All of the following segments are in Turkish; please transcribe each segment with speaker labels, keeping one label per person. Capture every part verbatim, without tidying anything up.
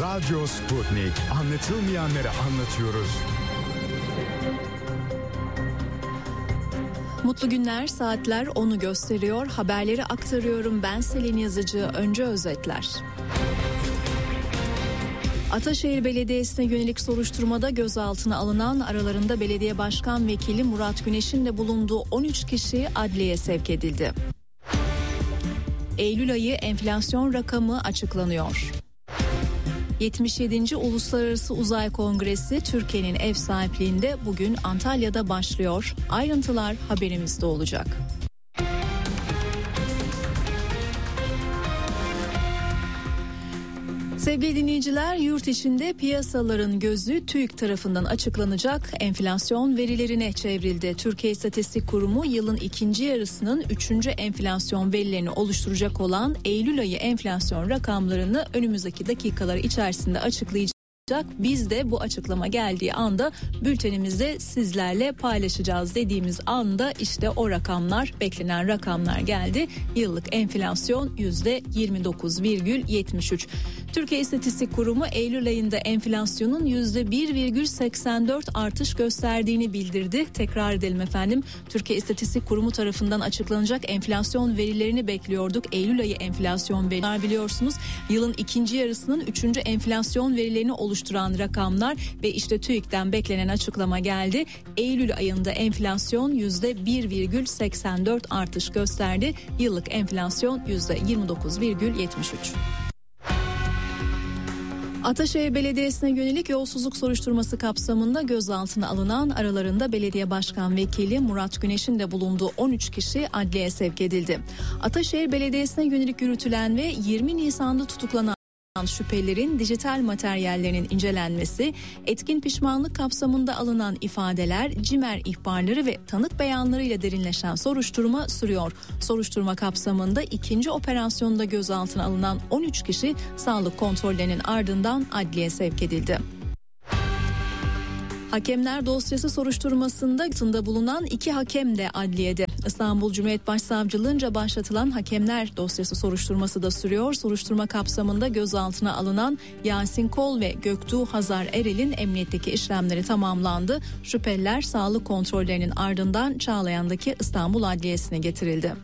Speaker 1: Radyo Sputnik. Anlatılmayanları anlatıyoruz.
Speaker 2: Mutlu günler, saatler onu gösteriyor. Haberleri aktarıyorum. Ben Selin Yazıcı. Önce özetler. Ataşehir Belediyesi'ne yönelik soruşturmada gözaltına alınan, aralarında belediye başkan vekili Murat Güneş'in de bulunduğu on üç kişi adliyeye sevk edildi. Eylül ayı enflasyon rakamı açıklanıyor. yetmiş yedinci Uluslararası Uzay Kongresi Türkiye'nin ev sahipliğinde bugün Antalya'da başlıyor. Ayrıntılar haberimizde olacak. Sevgili dinleyiciler, yurt içinde piyasaların gözü TÜİK tarafından açıklanacak enflasyon verilerine çevrildi. Türkiye İstatistik Kurumu yılın ikinci yarısının üçüncü enflasyon verilerini oluşturacak olan Eylül ayı enflasyon rakamlarını önümüzdeki dakikalar içerisinde açıklayacak. Biz de bu açıklama geldiği anda bültenimizde sizlerle paylaşacağız dediğimiz anda işte o rakamlar, beklenen rakamlar geldi. Yıllık enflasyon yüzde yirmi dokuz virgül yetmiş üç. Türkiye İstatistik Kurumu Eylül ayında enflasyonun yüzde bir virgül seksen dört artış gösterdiğini bildirdi. Tekrar edelim efendim. Türkiye İstatistik Kurumu tarafından açıklanacak enflasyon verilerini bekliyorduk. Eylül ayı enflasyon verileri biliyorsunuz. Yılın ikinci yarısının üçüncü enflasyon verilerini oluşturuyor. oluşturan rakamlar ve işte TÜİK'ten beklenen açıklama geldi. Eylül ayında enflasyon yüzde bir virgül seksen dört artış gösterdi. Yıllık enflasyon yüzde yirmi dokuz virgül yetmiş üç. Ataşehir Belediyesi'ne yönelik yolsuzluk soruşturması kapsamında gözaltına alınan, aralarında belediye başkan vekili Murat Güneş'in de bulunduğu on üç kişi adliyeye sevk edildi. Ataşehir Belediyesi'ne yönelik yürütülen ve yirmi Nisan'da tutuklanan şüphelilerin dijital materyallerinin incelenmesi, etkin pişmanlık kapsamında alınan ifadeler, cimer ihbarları ve tanık beyanlarıyla derinleşen soruşturma sürüyor. Soruşturma kapsamında ikinci operasyonda gözaltına alınan on üç kişi sağlık kontrollerinin ardından adliyeye sevk edildi. Hakemler dosyası soruşturmasında altında bulunan iki hakem de adliyede. İstanbul Cumhuriyet Başsavcılığınca başlatılan hakemler dosyası soruşturması da sürüyor. Soruşturma kapsamında gözaltına alınan Yasin Kol ve Göktuğ Hazar Erel'in emniyetteki işlemleri tamamlandı. Şüpheliler sağlık kontrollerinin ardından Çağlayan'daki İstanbul Adliyesi'ne getirildi.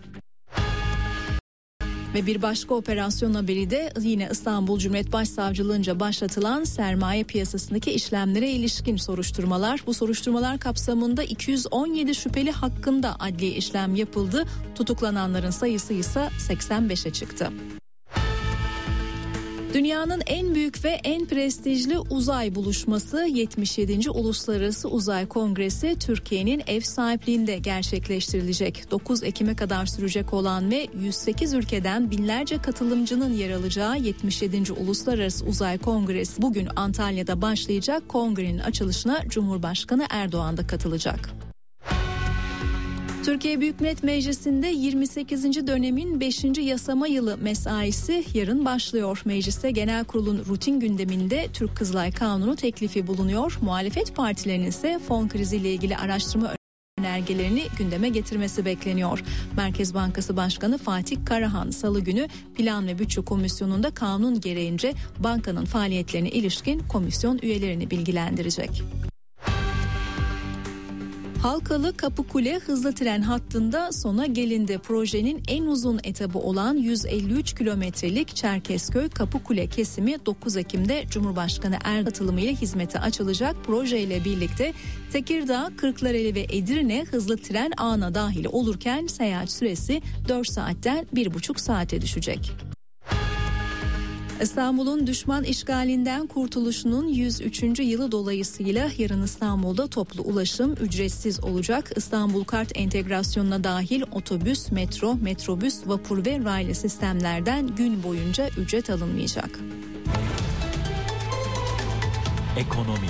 Speaker 2: Ve bir başka operasyon haberi de yine İstanbul Cumhuriyet Başsavcılığınca başlatılan sermaye piyasasındaki işlemlere ilişkin soruşturmalar. Bu soruşturmalar kapsamında iki yüz on yedi şüpheli hakkında adli işlem yapıldı. Tutuklananların sayısı ise seksen beşe çıktı. Dünyanın en büyük ve en prestijli uzay buluşması yetmiş yedinci Uluslararası Uzay Kongresi Türkiye'nin ev sahipliğinde gerçekleştirilecek. dokuz Ekim'e kadar sürecek olan ve yüz sekiz ülkeden binlerce katılımcının yer alacağı yetmiş yedinci Uluslararası Uzay Kongresi bugün Antalya'da başlayacak. Kongrenin açılışına Cumhurbaşkanı Erdoğan da katılacak. Türkiye Büyük Millet Meclisi'nde yirmi sekizinci dönemin beşinci yasama yılı mesaisi yarın başlıyor. Mecliste Genel Kurul'un rutin gündeminde Türk Kızılay Kanunu teklifi bulunuyor. Muhalefet partilerinin ise fon kriziyle ilgili araştırma önergelerini gündeme getirmesi bekleniyor. Merkez Bankası Başkanı Fatih Karahan Salı günü Plan ve Bütçe Komisyonu'nda kanun gereğince bankanın faaliyetlerine ilişkin komisyon üyelerini bilgilendirecek. Halkalı Kapıkule hızlı tren hattında sona gelindi. Projenin en uzun etabı olan yüz elli üç kilometrelik Çerkezköy Kapıkule kesimi dokuz Ekim'de Cumhurbaşkanı Erdoğan katılımıyla hizmete açılacak. Projeyle birlikte Tekirdağ, Kırklareli ve Edirne hızlı tren ağına dahil olurken seyahat süresi dört saatten bir buçuk saate düşecek. İstanbul'un düşman işgalinden kurtuluşunun yüz üçüncü yılı dolayısıyla yarın İstanbul'da toplu ulaşım ücretsiz olacak. İstanbul Kart entegrasyonuna dahil otobüs, metro, metrobüs, vapur ve raylı sistemlerden gün boyunca ücret alınmayacak.
Speaker 3: Ekonomi.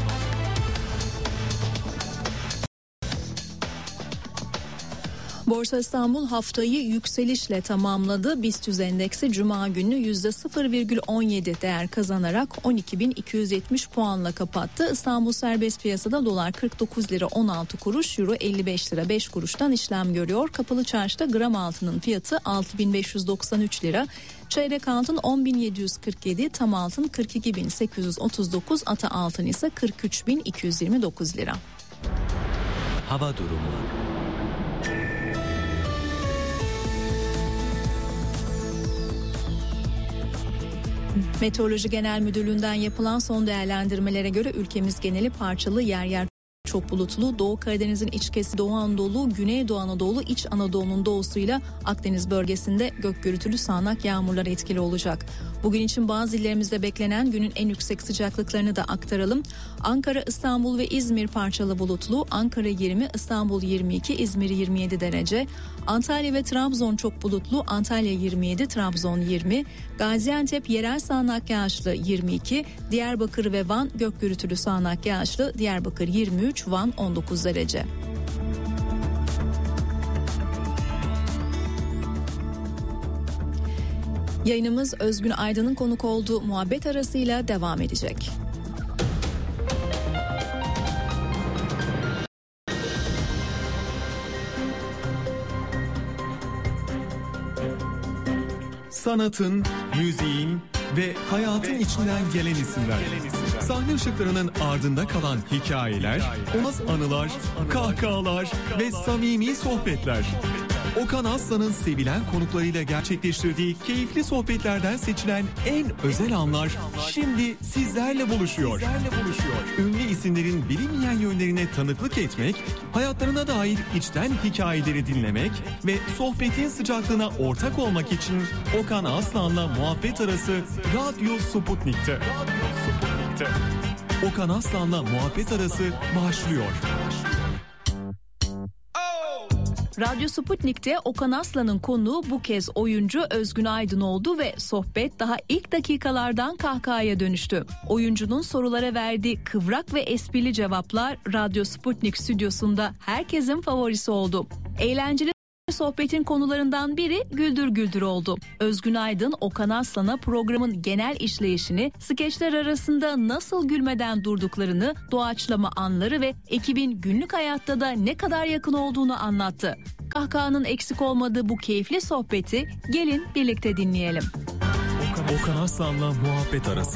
Speaker 2: Borsa İstanbul haftayı yükselişle tamamladı. BIST endeksi Cuma günü yüzde sıfır virgül on yedi değer kazanarak on iki bin iki yüz yetmiş puanla kapattı. İstanbul serbest piyasada dolar kırk dokuz lira on altı kuruş, euro elli beş lira beş kuruştan işlem görüyor. Kapalı çarşıda gram altının fiyatı altı bin beş yüz doksan üç lira. Çeyrek altın on bin yedi yüz kırk yedi, tam altın kırk iki bin sekiz yüz otuz dokuz, ata altın ise kırk üç bin iki yüz yirmi dokuz lira.
Speaker 3: Hava durumu.
Speaker 2: Meteoroloji Genel Müdürlüğü'nden yapılan son değerlendirmelere göre ülkemiz geneli parçalı, yer yer çok bulutlu. Doğu Karadeniz'in iç kesimi, Doğu Anadolu, Güneydoğu Anadolu, İç Anadolu'nun doğusuyla Akdeniz bölgesinde gök gürültülü sağanak yağmurlar etkili olacak. Bugün için bazı illerimizde beklenen günün en yüksek sıcaklıklarını da aktaralım. Ankara, İstanbul ve İzmir parçalı bulutlu. Ankara yirmi, İstanbul yirmi iki, İzmir yirmi yedi derece. Antalya ve Trabzon çok bulutlu. Antalya yirmi yedi, Trabzon yirmi. Gaziantep yerel sağanak yağışlı yirmi iki. Diyarbakır ve Van gök gürültülü sağanak yağışlı. Diyarbakır yirmi üç, Van on dokuz derece. Yayınımız Özgün Aydın'ın konuk olduğu muhabbet arasıyla devam edecek.
Speaker 4: Sanatın, müziğin ve hayatın içinden gelen isimler. Sahne ışıklarının ardında kalan hikayeler, olmaz anılar, kahkahalar ve samimi sohbetler. Okan Aslan'ın sevilen konuklarıyla gerçekleştirdiği keyifli sohbetlerden seçilen en özel anlar şimdi sizlerle buluşuyor. Ünlü isimlerin bilinmeyen yönlerine tanıklık etmek, hayatlarına dair içten hikayeleri dinlemek ve sohbetin sıcaklığına ortak olmak için Okan Aslan'la muhabbet arası Radyo Sputnik'te. Okan Aslan'la muhabbet arası başlıyor.
Speaker 2: Radyo Sputnik'te Okan Aslan'ın konuğu bu kez oyuncu Özgün Aydın oldu ve sohbet daha ilk dakikalardan kahkahaya dönüştü. Oyuncunun sorulara verdiği kıvrak ve esprili cevaplar Radyo Sputnik stüdyosunda herkesin favorisi oldu. Eğlenceli sohbetin konularından biri Güldür Güldür oldu. Özgün Aydın, Okan Aslan'a programın genel işleyişini, skeçler arasında nasıl gülmeden durduklarını, doğaçlama anları ve ekibin günlük hayatta da ne kadar yakın olduğunu anlattı. Kahkahanın eksik olmadığı bu keyifli sohbeti gelin birlikte dinleyelim.
Speaker 4: Okan, Okan Aslan'la muhabbet arası.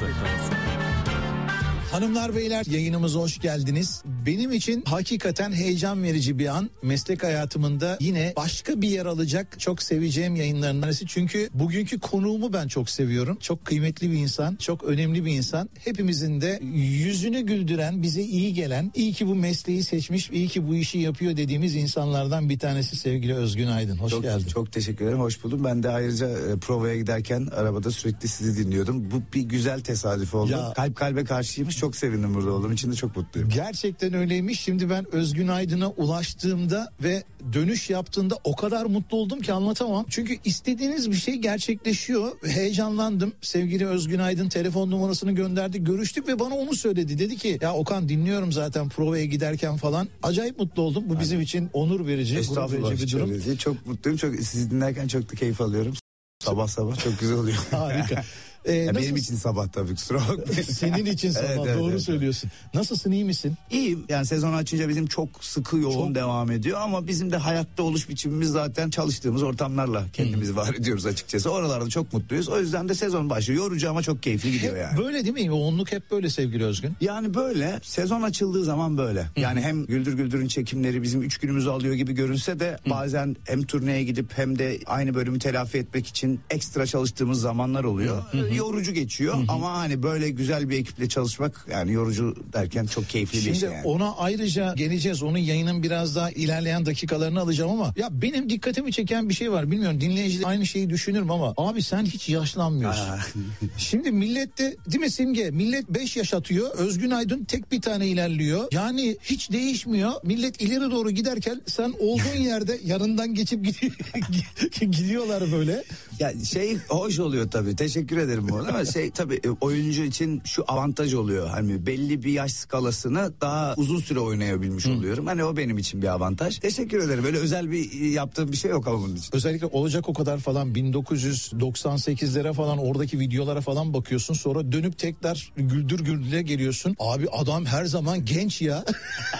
Speaker 5: Hanımlar beyler, yayınımıza hoş geldiniz. Benim için hakikaten heyecan verici bir an. Meslek hayatımında yine başka bir yer alacak çok seveceğim yayınlarından birisi. Çünkü bugünkü konuğumu ben çok seviyorum. Çok kıymetli bir insan, çok önemli bir insan. Hepimizin de yüzünü güldüren, bize iyi gelen, iyi ki bu mesleği seçmiş, iyi ki bu işi yapıyor dediğimiz insanlardan bir tanesi sevgili Özgün Aydın. Hoş
Speaker 6: çok,
Speaker 5: geldin.
Speaker 6: Çok teşekkür ederim, hoş buldum. Ben de ayrıca e, provaya giderken arabada sürekli sizi dinliyordum. Bu bir güzel tesadüf oldu. Ya, kalp kalbe karşıymış. Çok sevindim burada olduğum için de çok mutluyum.
Speaker 5: Gerçekten öyleymiş. Şimdi ben Özgün Aydın'a ulaştığımda ve dönüş yaptığında o kadar mutlu oldum ki anlatamam. Çünkü istediğiniz bir şey gerçekleşiyor. Heyecanlandım. Sevgili Özgün Aydın telefon numarasını gönderdi. Görüştük ve bana onu söyledi. Dedi ki ya Okan, dinliyorum zaten provaya giderken falan. Acayip mutlu oldum. Bu bizim için onur verici, gurur verici bir durum.
Speaker 6: Öyle. Çok mutluyum. Çok, sizi dinlerken çok da keyif alıyorum. Sabah sabah çok güzel oluyor.
Speaker 5: Harika. Ee,
Speaker 6: ya
Speaker 5: nasıl...
Speaker 6: Benim için sabah tabii, kusura bakmayın.
Speaker 5: Senin için sabah, evet, doğru evet, söylüyorsun. Nasılsın, iyi misin?
Speaker 6: İyiyim. Yani sezon açınca bizim çok sıkı yoğun çok... devam ediyor ama bizim de hayatta oluş biçimimiz zaten çalıştığımız ortamlarla kendimizi hmm. var ediyoruz açıkçası. Oralarda çok mutluyuz. O yüzden de sezon başlıyor. Yorucu ama çok keyifli gidiyor hep yani.
Speaker 5: Böyle değil mi? Yoğunluk hep böyle sevgili Özgün.
Speaker 6: Yani böyle. Sezon açıldığı zaman böyle. Hmm. Yani hem Güldür Güldür'ün çekimleri bizim üç günümüzü alıyor gibi görünse de hmm. bazen hem turneye gidip hem de aynı bölümü telafi etmek için ekstra çalıştığımız zamanlar oluyor. Hmm. Yorucu geçiyor. Hı hı. Ama hani böyle güzel bir ekiple çalışmak, yani yorucu derken çok keyifli
Speaker 5: Şimdi
Speaker 6: bir şey yani.
Speaker 5: Şimdi ona ayrıca geleceğiz. Onun yayının biraz daha ilerleyen dakikalarını alacağım ama ya benim dikkatimi çeken bir şey var. Bilmiyorum, dinleyiciler aynı şeyi düşünürüm ama abi sen hiç yaşlanmıyorsun. Şimdi millette değil mi Simge? Millet beş yaş atıyor. Özgün Aydın tek bir tane ilerliyor. Yani hiç değişmiyor. Millet ileri doğru giderken sen olduğun yerde yanından geçip gidiyorlar böyle.
Speaker 6: Ya şey hoş oluyor tabii. Teşekkür ederim bu arada ama şey tabii oyuncu için şu avantaj oluyor. Hani belli bir yaş skalasını daha uzun süre oynayabilmiş Hı. oluyorum. Hani o benim için bir avantaj. Teşekkür ederim. Böyle özel bir yaptığım bir şey yok ama bunun için.
Speaker 5: Özellikle Olacak O Kadar falan bin dokuz yüz doksan sekizlere falan, oradaki videolara falan bakıyorsun. Sonra dönüp tekrar Güldür Güldür'e geliyorsun. Abi adam her zaman genç ya.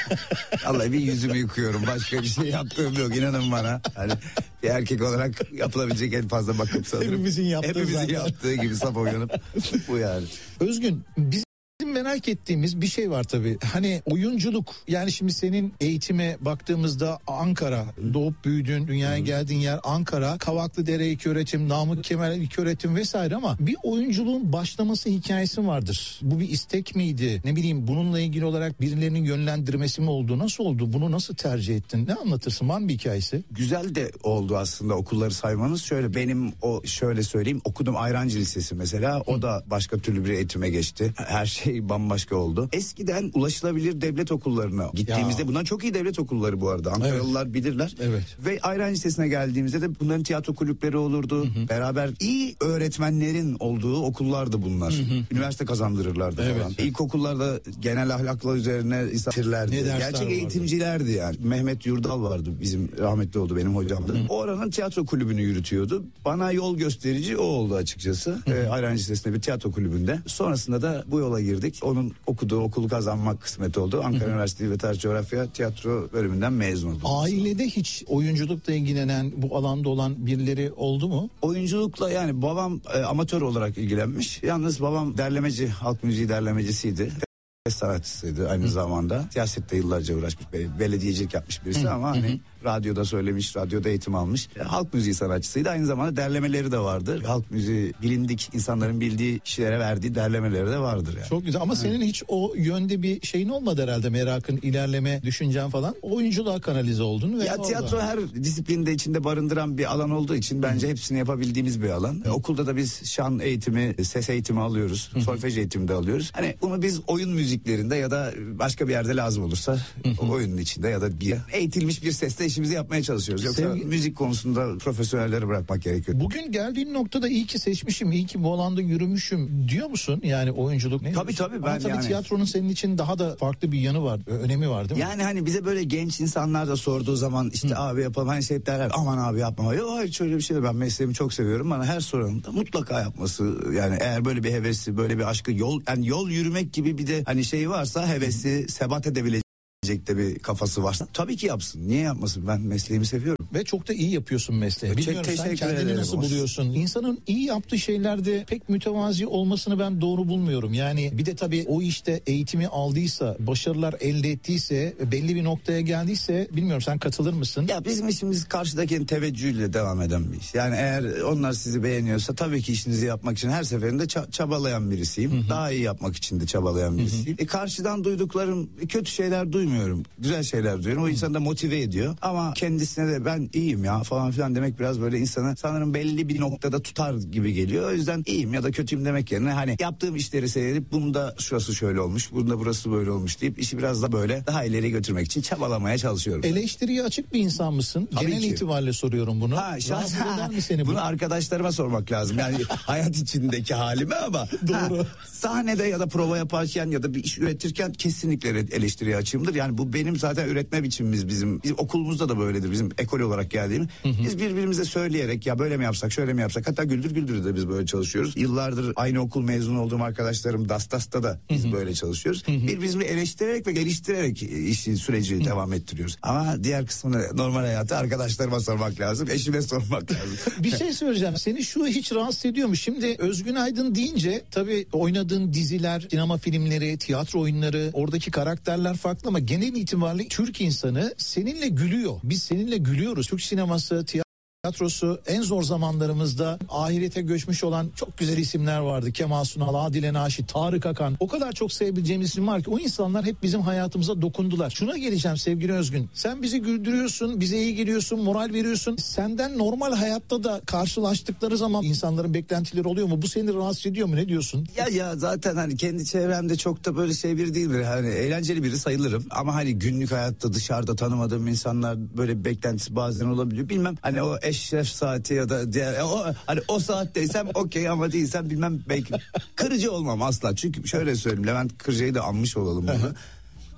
Speaker 6: Vallahi bir yüzümü yıkıyorum. Başka bir şey yaptığım yok, inanın bana. Hani bir erkek olarak yapılabilecek en fazla bakım sanırım.
Speaker 5: Hepimizin yaptığı
Speaker 6: Hepimizin
Speaker 5: zaten.
Speaker 6: yaptığı gibi sabah uyanıp bu yani.
Speaker 5: Özgün, biz merak ettiğimiz bir şey var tabii. Hani oyunculuk, yani şimdi senin eğitime baktığımızda Ankara, doğup büyüdüğün, dünyaya geldiğin yer Ankara, Kavaklıdere İlköğretim, Namık Kemal İlköğretim vesaire, ama bir oyunculuğun başlaması hikayesi vardır. Bu bir istek miydi? Ne bileyim, bununla ilgili olarak birilerinin yönlendirmesi mi oldu? Nasıl oldu? Bunu nasıl tercih ettin? Ne anlatırsın? Var mı bir hikayesi?
Speaker 6: Güzel de oldu aslında okulları saymanız. Şöyle, benim o şöyle söyleyeyim, okudum Ayrancı Lisesi mesela. O da başka türlü bir eğitime geçti. Her şey bambaşka oldu. Eskiden ulaşılabilir devlet okullarına gittiğimizde,
Speaker 5: Ya.
Speaker 6: bunlar çok iyi devlet okulları bu arada. Ankaralılar evet. bilirler.
Speaker 5: Evet.
Speaker 6: Ve Ayrancı Lisesi'ne geldiğimizde de bunların tiyatro kulüpleri olurdu. Hı hı. Beraber iyi öğretmenlerin olduğu okullardı bunlar. Hı hı. Üniversite kazandırırlardı evet. falan. İlkokullarda genel ahlakla üzerine istatirlerdi. Gerçek vardı. Eğitimcilerdi yani. Mehmet Yurdal vardı, bizim rahmetli oldu, benim hocamdı. Hı hı. O oranın tiyatro kulübünü yürütüyordu. Bana yol gösterici o oldu açıkçası. Hı hı. Ee, Ayrancı Lisesi'nde bir tiyatro kulübünde. Sonrasında da bu yola girdik. Onun okuduğu okulu kazanmak kısmet oldu. Ankara Hı-hı. Üniversitesi ve Tarih Coğrafya Tiyatro bölümünden mezun oldum.
Speaker 5: Ailede hiç oyunculukla ilgilenen, bu alanda olan birileri oldu mu?
Speaker 6: Oyunculukla yani babam e, amatör olarak ilgilenmiş. Yalnız babam derlemeci, halk müziği derlemecisiydi. Sanatçısıydı aynı Hı. zamanda. Siyasette yıllarca uğraşmış, belediyecilik yapmış birisi Hı. ama hani Hı. radyoda söylemiş, radyoda eğitim almış. Halk müziği sanatçısıydı. Aynı zamanda derlemeleri de vardır. Halk müziği bilindik, insanların bildiği kişilere verdiği derlemeleri de vardır yani.
Speaker 5: Çok güzel ama Hı. senin hiç o yönde bir şeyin olmadı herhalde, merakın, ilerleme, düşüncen falan. Oyunculuğa kanalize oldun. Ve
Speaker 6: ya tiyatro oldu. Her disiplinde içinde barındıran bir alan olduğu için bence Hı. hepsini yapabildiğimiz bir alan. Hı. Okulda da biz şan eğitimi, ses eğitimi alıyoruz. Hı. Solfej eğitimi de alıyoruz. Hani bunu biz oyun müzik ya da başka bir yerde lazım olursa o oyunun içinde ya da bir eğitilmiş bir sesle işimizi yapmaya çalışıyoruz. Yoksa Sevgi... müzik konusunda profesyonelleri bırakmak gerekiyor.
Speaker 5: Bugün geldiğin noktada iyi ki seçmişim, iyi ki bu alanda yürümüşüm diyor musun? Yani oyunculuk ne?
Speaker 6: Tabii tabii. Ben
Speaker 5: Ama tabii
Speaker 6: yani...
Speaker 5: tiyatronun senin için daha da farklı bir yanı var, önemi var değil mi?
Speaker 6: Yani hani bize böyle genç insanlar da sorduğu zaman işte Hı. abi yapalım, hani şey derler, aman abi yapma. Yok hayır, şöyle bir şey, ben mesleğimi çok seviyorum. Bana her soranında mutlaka yapması, yani eğer böyle bir hevesi, böyle bir aşkı, yol yani yol yürümek gibi bir de hani şey varsa, hevesi, sebat edebilecek de bir kafası varsa tabii ki yapsın. Niye yapmasın? Ben mesleğimi seviyorum.
Speaker 5: Ve çok da iyi yapıyorsun mesleği. Bilmiyorum sen kendini nasıl olsun. buluyorsun? İnsanın iyi yaptığı şeylerde pek mütevazi olmasını ben doğru bulmuyorum. Yani bir de tabii o işte eğitimi aldıysa, başarılar elde ettiyse, belli bir noktaya geldiyse, bilmiyorum sen katılır mısın?
Speaker 6: Ya bizim işimiz karşıdakinin teveccühüyle devam eden bir iş. Yani eğer onlar sizi beğeniyorsa tabii ki işinizi yapmak için her seferinde ça- çabalayan birisiyim. Hı hı. Daha iyi yapmak için de çabalayan birisiyim. Hı hı. E karşıdan duyduklarım, kötü şeyler duymuyorum. Güzel şeyler duyuyorum. O insanı da motive ediyor. Ama kendisine de ben iyiyim ya falan filan demek biraz böyle insanı sanırım belli bir noktada tutar gibi geliyor. O yüzden iyiyim ya da kötüyüm demek yerine hani yaptığım işleri seyredip bunda şurası şöyle olmuş, bunda burası böyle olmuş deyip işi biraz da böyle daha ileri götürmek için çabalamaya çalışıyorum.
Speaker 5: Eleştiriye açık bir insan mısın?
Speaker 6: Tabii
Speaker 5: Genel
Speaker 6: ki.
Speaker 5: itibariyle soruyorum bunu.
Speaker 6: Ha, şans, ha, mi seni bunu? Bunu arkadaşlarıma sormak lazım. Yani hayat içindeki halime ama doğru. Ha, sahnede ya da prova yaparken ya da bir iş üretirken kesinlikle eleştiriye açığımdır. Yani bu benim zaten üretme biçimimiz bizim. Bizim okulumuzda da böyledir. Bizim ekol olarak geldiğimiz. Hı hı. Biz birbirimize söyleyerek ya böyle mi yapsak, şöyle mi yapsak? Hatta Güldür Güldür'de de biz böyle çalışıyoruz. Yıllardır aynı okul mezunu olduğum arkadaşlarım Dastas'ta da biz hı hı. böyle çalışıyoruz. Hı hı. Birbirimizi eleştirerek ve geliştirerek işi süreci hı hı. devam ettiriyoruz. Ama diğer kısmını, normal hayatı arkadaşlarıma sormak lazım. Eşime sormak lazım.
Speaker 5: Bir şey söyleyeceğim. Seni şu hiç rahatsız ediyor mu? Şimdi Özgün Aydın deyince tabii oynadığın diziler, sinema filmleri, tiyatro oyunları, oradaki karakterler farklı ama genel itibariyle Türk insanı seninle gülüyor. Biz seninle gülüyoruz. Türk sineması, tiyatrosu en zor zamanlarımızda ahirete göçmüş olan çok güzel isimler vardı. Kemal Sunal, Adile Naşit, Tarık Akan. O kadar çok sevebileceğimiz isim var ki o insanlar hep bizim hayatımıza dokundular. Şuna geleceğim sevgili Özgün. Sen bizi güldürüyorsun, bize iyi geliyorsun, moral veriyorsun. Senden normal hayatta da karşılaştıkları zaman insanların beklentileri oluyor mu? Bu seni rahatsız ediyor mu? Ne diyorsun?
Speaker 6: Ya ya zaten hani kendi çevremde çok da böyle şey biri değildir. Hani eğlenceli biri sayılırım. Ama hani günlük hayatta dışarıda tanımadığım insanlar böyle bir beklentisi bazen olabiliyor. Bilmem hani o eşref saati ya da diğer o, hani o saatteysem okey ama değilsem bilmem, belki kırıcı olmam asla. Çünkü şöyle söyleyeyim, Levent Kırca'yı da anmış olalım bunu.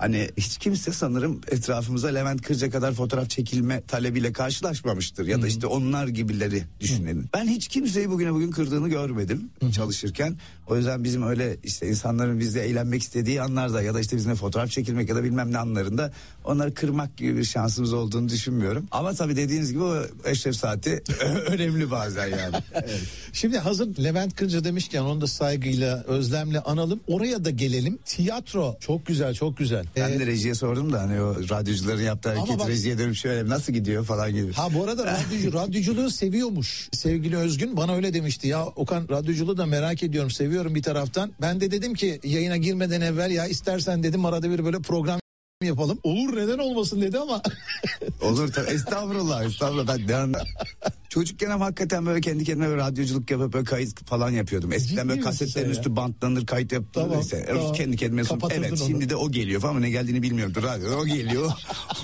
Speaker 6: Hani hiç kimse sanırım etrafımıza Levent Kırca kadar fotoğraf çekilme talebiyle karşılaşmamıştır. Ya da işte onlar gibileri düşünelim. Ben hiç kimseyi bugüne bugün kırdığını görmedim çalışırken. O yüzden bizim öyle işte insanların bizle eğlenmek istediği anlarda ya da işte bizimle fotoğraf çekilmek ya da bilmem ne anlarında onları kırmak gibi bir şansımız olduğunu düşünmüyorum. Ama tabii dediğiniz gibi o eşref saati önemli bazen yani. Evet.
Speaker 5: Şimdi hazır Levent Kırca demişken onu da saygıyla, özlemle analım. Oraya da gelelim. Tiyatro çok güzel, çok güzel.
Speaker 6: Ben
Speaker 5: Ee,
Speaker 6: de rejiye sordum da hani o radyocuların yaptığı hareket
Speaker 5: bak-
Speaker 6: rejiye dönüp şöyle nasıl gidiyor falan gibi.
Speaker 5: Ha bu arada radyocu, radyoculuğu seviyormuş sevgili Özgün. Bana öyle demişti ya Okan, radyoculuğu da merak ediyorum, seviyorum bir taraftan. Ben de dedim ki yayına girmeden evvel ya istersen dedim arada bir böyle program yapalım. Olur, neden olmasın dedi ama.
Speaker 6: Olur tabii, estağfurullah estağfurullah. Ben de an- çocukken ama hakikaten böyle kendi kendime böyle radyoculuk yapıp böyle kayıt falan yapıyordum. Eskiden
Speaker 5: Ciddi
Speaker 6: böyle
Speaker 5: misin
Speaker 6: kasetlerin
Speaker 5: sen ya?
Speaker 6: üstü bantlanır, kayıt yaptım.
Speaker 5: Tamam,
Speaker 6: Neyse,
Speaker 5: tamam.
Speaker 6: kendi kendime son-
Speaker 5: Kapatırdın
Speaker 6: evet
Speaker 5: onu.
Speaker 6: şimdi de o geliyor falan ama ne geldiğini bilmiyordu radyo. O geliyor.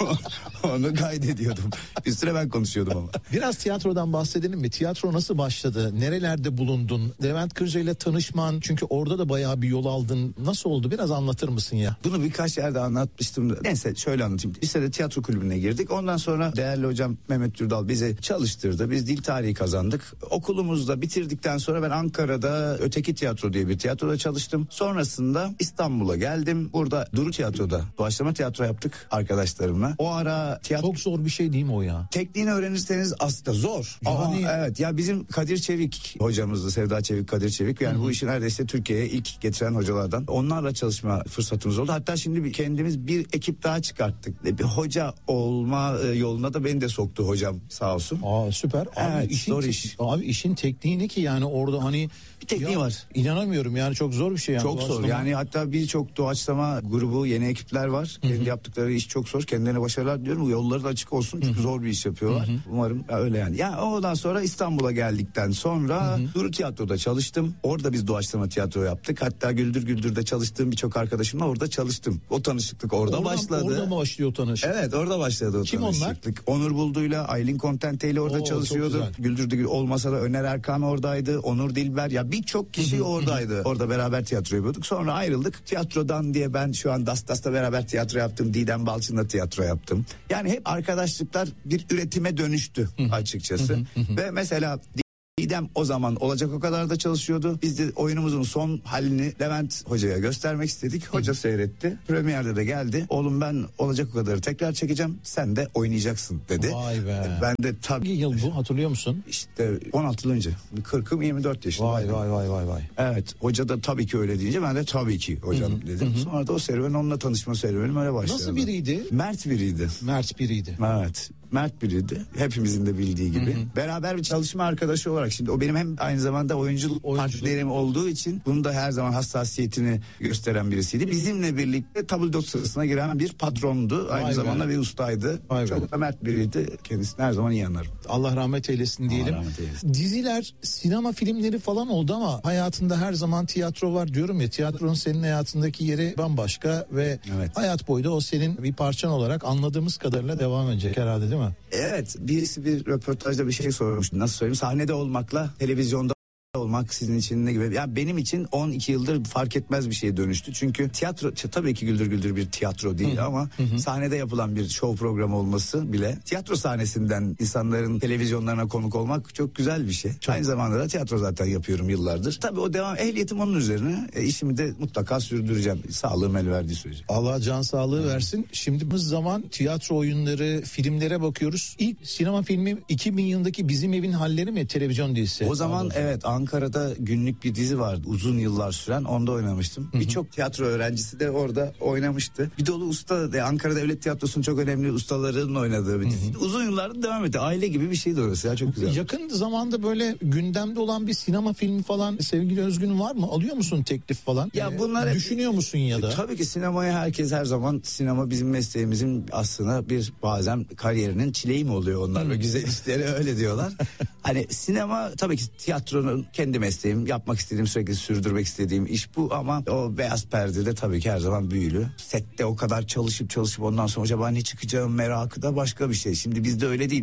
Speaker 6: Onu kaydediyordum. Üstüne ben konuşuyordum ama.
Speaker 5: Biraz tiyatrodan bahsedelim mi? Tiyatro nasıl başladı? Nerelerde bulundun? Levent Kırca ile tanışman, çünkü orada da bayağı bir yol aldın. Nasıl oldu? Biraz anlatır mısın ya?
Speaker 6: Bunu birkaç yerde anlatmıştım. Neyse şöyle anlatayım. Lisede tiyatro kulübüne girdik. Ondan sonra değerli hocam Mehmet Dürdal bizi çalıştırdı. Biz dil tarihi kazandık. Okulumuzda bitirdikten sonra ben Ankara'da Öteki Tiyatro diye bir tiyatroda çalıştım. Sonrasında İstanbul'a geldim. Burada Duru Tiyatro'da doğaçlama tiyatro yaptık arkadaşlarımla. O ara tiyatro...
Speaker 5: Çok zor bir şey değil mi o ya?
Speaker 6: Tekniğini öğrenirseniz aslında zor.
Speaker 5: Yani-
Speaker 6: Ama evet ya bizim Kadir Çevik hocamızdı. Sevda Çevik, Kadir Çevik. Yani bu işi neredeyse Türkiye'ye ilk getiren hocalardan. Onlarla çalışma fırsatımız oldu. Hatta şimdi bir- kendimiz bir ekip daha çıkarttık. Bir hoca olma e, yoluna da beni de soktu hocam sağ olsun.
Speaker 5: Aa süper. Abi
Speaker 6: Evet,
Speaker 5: işin
Speaker 6: zor
Speaker 5: te-
Speaker 6: iş.
Speaker 5: Abi işin tekniği ne ki yani orada hani
Speaker 6: Bir tekniği
Speaker 5: ya,
Speaker 6: var.
Speaker 5: İnanamıyorum yani, çok zor bir şey yani.
Speaker 6: Çok zor
Speaker 5: Doğaçlama.
Speaker 6: yani, hatta birçok doğaçlama grubu, yeni ekipler var. Kendi yaptıkları iş çok zor. Kendilerine başarılar diliyorum. Bu yolları da açık olsun. Çünkü zor bir iş yapıyorlar. Umarım ya öyle yani. Ya ondan sonra İstanbul'a geldikten sonra Duru Tiyatro'da çalıştım. Orada biz doğaçlama tiyatro yaptık. Hatta Güldür Güldür'de çalıştığım birçok arkadaşımla orada çalıştım. O tanışıklık orada
Speaker 5: Oradan-
Speaker 6: başladı.
Speaker 5: Orada mı başlıyor tanışık?
Speaker 6: Evet, orada başladı o
Speaker 5: Kim onlar?
Speaker 6: tanışıklık. Onur Buldu'yla, Aylin Kontente ile orada
Speaker 5: Oo,
Speaker 6: çalışıyordu.
Speaker 5: çok güzel.
Speaker 6: Güldür Güldür olmasa da Öner Erkan oradaydı. Onur Dilber, ya birçok kişi oradaydı. Orada beraber tiyatro yapıyorduk. Sonra ayrıldık. Tiyatrodan diye ben şu an Dastas'ta beraber tiyatro yaptım. Didem Balçın'la tiyatro yaptım. Yani hep arkadaşlıklar bir üretime dönüştü açıkçası. Ve mesela Didem o zaman olacak o kadar da çalışıyordu. Biz de oyunumuzun son halini Levent Hoca'ya göstermek istedik. Hoca seyretti. Premierde de geldi. Oğlum ben olacak o kadarı tekrar çekeceğim. Sen de oynayacaksın dedi.
Speaker 5: Vay be.
Speaker 6: Ben de tabii
Speaker 5: Hangi yıl bu, hatırlıyor musun?
Speaker 6: işte on altı yıl önce. kırkım yirmi dört yaşında.
Speaker 5: Vay vay vay vay vay.
Speaker 6: Evet, hoca da tabii ki öyle deyince ben de tabii ki hocam dedim. Sonra da o serüven, onunla tanışma serüvenim öyle başladı.
Speaker 5: Nasıl biriydi?
Speaker 6: Mert biriydi.
Speaker 5: Mert biriydi.
Speaker 6: Evet. Mert biriydi. Hepimizin de bildiği gibi. Beraber bir çalışma arkadaşı olarak, şimdi o benim hem aynı zamanda oyunculuk,
Speaker 5: Oyunculuk.
Speaker 6: partnerim olduğu için bunun da her zaman hassasiyetini gösteren birisiydi. Bizimle birlikte tabldot sırasına giren bir patrondu. Aynı
Speaker 5: Vay be.
Speaker 6: zamanda bir ustaydı.
Speaker 5: Vay be.
Speaker 6: Çok da mert biriydi. Kendisini her zaman iyi anlarım.
Speaker 5: Allah rahmet eylesin diyelim.
Speaker 6: rahmet eylesin.
Speaker 5: Diziler, sinema filmleri falan oldu ama hayatında her zaman tiyatro var diyorum ya. Tiyatronun senin hayatındaki yeri bambaşka ve
Speaker 6: Evet.
Speaker 5: hayat boyu da o senin bir parçan olarak anladığımız kadarıyla devam edecek herhalde, değil mi?
Speaker 6: Evet, birisi bir röportajda bir şey sormuş. Nasıl söyleyeyim? Sahnede olmakla televizyonda olmak sizin için ne gibi? Ya benim için on iki yıldır fark etmez bir şeye dönüştü. Çünkü tiyatro tabii ki Güldür Güldür bir tiyatro değil ama sahnede yapılan bir show programı olması bile, tiyatro sahnesinden insanların televizyonlarına konuk olmak çok güzel bir şey. Aynı zamanda da tiyatro zaten yapıyorum yıllardır. Tabii o devam, ehliyetim onun üzerine. E, işimi de mutlaka sürdüreceğim. Sağlığım el verdiği sürece.
Speaker 5: Allah can sağlığı versin. Şimdi bu zaman tiyatro oyunları, filmlere bakıyoruz. İlk sinema filmi iki bin yılındaki Bizim Evin Halleri mi, televizyon dizisi?
Speaker 6: O zaman evet, Ankara'da günlük bir dizi vardı uzun yıllar süren, onda oynamıştım. Birçok tiyatro öğrencisi de orada oynamıştı. Bir dolu usta de Ankara Devlet Tiyatrosu'nun çok önemli ustaların oynadığı bir dizi. Uzun yıllardır devam etti. Aile gibi bir şeydi orası ya, çok güzel.
Speaker 5: Yakın zamanda böyle gündemde olan bir sinema filmi falan sevgili Özgün var mı? Alıyor musun teklif falan?
Speaker 6: Ya
Speaker 5: Ee,
Speaker 6: bunlar-
Speaker 5: düşünüyor musun ya da?
Speaker 6: E, tabii ki sinemaya herkes her zaman, sinema bizim mesleğimizin aslında bir bazen kariyerinin çileği mi oluyor onlar ve güzel işleri öyle diyorlar. Hani sinema tabii ki tiyatronun kendi mesleğim, yapmak istediğim, sürekli sürdürmek istediğim iş bu ama o beyaz perdede tabii ki her zaman büyülü. Sette o kadar çalışıp çalışıp ondan sonra acaba ne çıkacağım merakı da başka bir şey. Şimdi bizde öyle değil.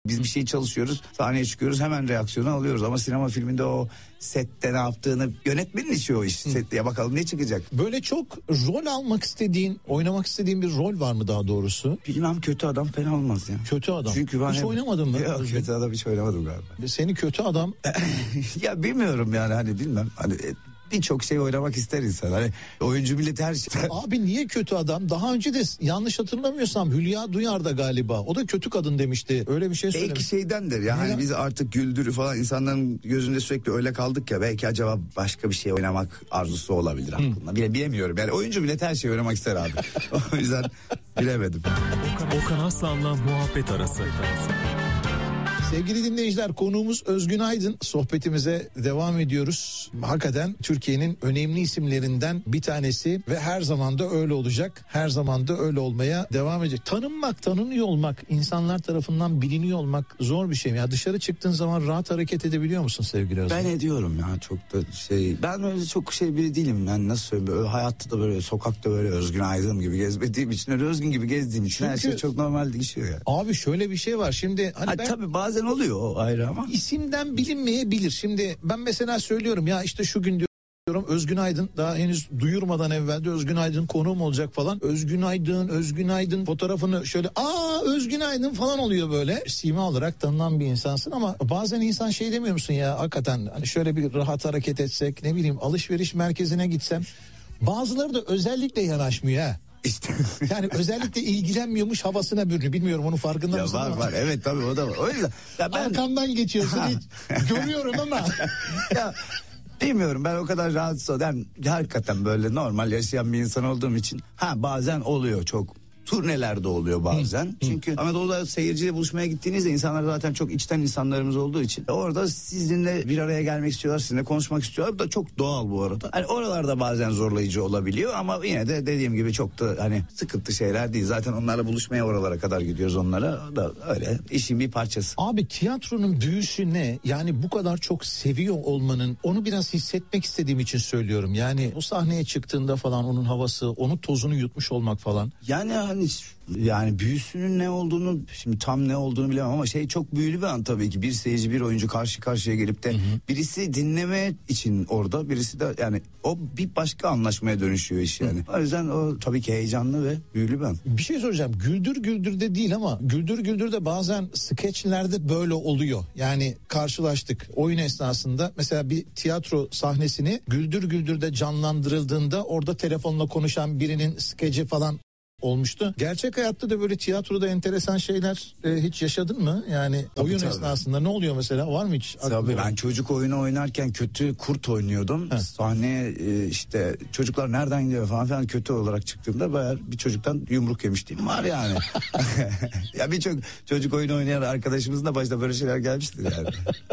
Speaker 6: Biz bir şey çalışıyoruz, sahneye çıkıyoruz, hemen reaksiyonu alıyoruz. Ama sinema filminde o sette ne yaptığını, yönetmenin işi o iş. Sette ya bakalım ne çıkacak.
Speaker 5: Böyle çok rol almak istediğin, oynamak istediğin bir rol var mı daha doğrusu?
Speaker 6: Bilmem, kötü adam fena olmaz ya.
Speaker 5: Kötü adam.
Speaker 6: Çünkü ben
Speaker 5: hiç
Speaker 6: hep...
Speaker 5: oynamadın mı?
Speaker 6: Yok, kötü adam hiç oynamadım galiba.
Speaker 5: Seni kötü adam...
Speaker 6: Ya bilmiyorum yani, hani bilmem. Hani birçok şey oynamak ister insan. Hani oyuncu milleti her şey.
Speaker 5: Abi niye kötü adam? Daha önce de yanlış hatırlamıyorsam Hülya Duyar da galiba. O da kötü kadın demişti. Öyle bir şey söylemiş.
Speaker 6: Belki şeydendir ya. Hani biz artık güldürü falan, insanların gözünde sürekli öyle kaldık ya. Belki acaba başka bir şey oynamak arzusu olabilir aklımda. Bile bilemiyorum. Yani oyuncu milleti her şey oynamak ister abi. O yüzden bilemedim.
Speaker 4: Okan Aslan'la muhabbet arası.
Speaker 5: Sevgili dinleyiciler, konuğumuz Özgün Aydın. Sohbetimize devam ediyoruz. Hakikaten Türkiye'nin önemli isimlerinden bir tanesi ve her zaman da öyle olacak. Her zaman da öyle olmaya devam edecek. Tanınmak, tanınıyor olmak, insanlar tarafından biliniyor olmak zor bir şey mi? Ya dışarı çıktığın zaman rahat hareket edebiliyor musun sevgili Özgün?
Speaker 6: Ben ediyorum ya, çok da şey. Ben öyle çok şey biri değilim. Ben nasıl söyleyeyim, böyle hayatta da böyle, sokakta böyle Özgün Aydın gibi gezmediğim için, öyle Özgün gibi gezdiğim için
Speaker 5: Çünkü,
Speaker 6: her şey çok normal değişiyor ya.
Speaker 5: Abi şöyle bir şey var şimdi. Hani
Speaker 6: ha,
Speaker 5: ben...
Speaker 6: Tabii bazen oluyor o ayrı ama.
Speaker 5: İsimden bilinmeyebilir. Şimdi ben mesela söylüyorum ya, işte şu gün diyorum Özgün Aydın, daha henüz duyurmadan evvel de Özgün Aydın konuğum olacak falan. Özgün Aydın, Özgün Aydın fotoğrafını şöyle, aa Özgün Aydın falan oluyor böyle. Sima olarak tanınan bir insansın ama bazen insan şey demiyor musun ya, hakikaten hani şöyle bir rahat hareket etsek, ne bileyim alışveriş merkezine gitsem. Bazıları da özellikle yanaşmıyor ha.
Speaker 6: İşte.
Speaker 5: Yani özellikle ilgilenmiyormuş havasına bürünüyor. Bilmiyorum, onun farkında
Speaker 6: ya
Speaker 5: mısın?
Speaker 6: var
Speaker 5: ama?
Speaker 6: var evet tabii, o da var. O yüzden ya ben
Speaker 5: arkamdan geçiyorsun hiç görüyorum ama
Speaker 6: ya bilmiyorum, ben o kadar rahatsız oldum. Yani hakikaten böyle normal yaşayan bir insan olduğum için ha bazen oluyor, çok turnelerde oluyor bazen. Hı, Çünkü hı. Anadolu'da seyirciyle buluşmaya gittiğinizde insanlar zaten çok içten insanlarımız olduğu için orada sizinle bir araya gelmek istiyorlar, sizinle konuşmak istiyorlar. Bu da çok doğal bu arada. Hani oralarda bazen zorlayıcı olabiliyor ama yine de dediğim gibi çok da hani sıkıntı şeyler değil. Zaten onlarla buluşmaya oralara kadar gidiyoruz onlara. O da öyle işin bir parçası.
Speaker 5: Abi tiyatronun büyüsü ne? Yani bu kadar çok seviyor olmanın, onu biraz hissetmek istediğim için söylüyorum. Yani o sahneye çıktığında falan onun havası, onun tozunu yutmuş olmak falan.
Speaker 6: Yani hani yani büyüsünün ne olduğunu, şimdi tam ne olduğunu bilemem ama şey, çok büyülü bir an tabii ki. Bir seyirci, bir oyuncu karşı karşıya gelip de hı hı. birisi dinleme için orada, birisi de yani o bir başka anlaşmaya dönüşüyor iş yani. Hı. O yüzden o tabii ki heyecanlı ve büyülü bir an.
Speaker 5: Bir şey soracağım. Güldür Güldür de değil ama Güldür Güldür de bazen skeçlerde böyle oluyor. Yani karşılaştık oyun esnasında, mesela bir tiyatro sahnesini Güldür Güldür'de canlandırıldığında orada telefonla konuşan birinin skeci falan olmuştu. Gerçek hayatta da böyle tiyatroda enteresan şeyler e, hiç yaşadın mı? Yani tabii, oyun tabii. esnasında ne oluyor mesela? Var mı hiç?
Speaker 6: Tabii ben çocuk oyunu oynarken kötü kurt oynuyordum. He. Sahneye e, işte çocuklar nereden gidiyor falan filan, kötü olarak çıktığımda bayağı bir çocuktan yumruk yemiştim var yani. Ya birçok çocuk oyunu oynayan arkadaşımızın da başta böyle şeyler gelmişti yani.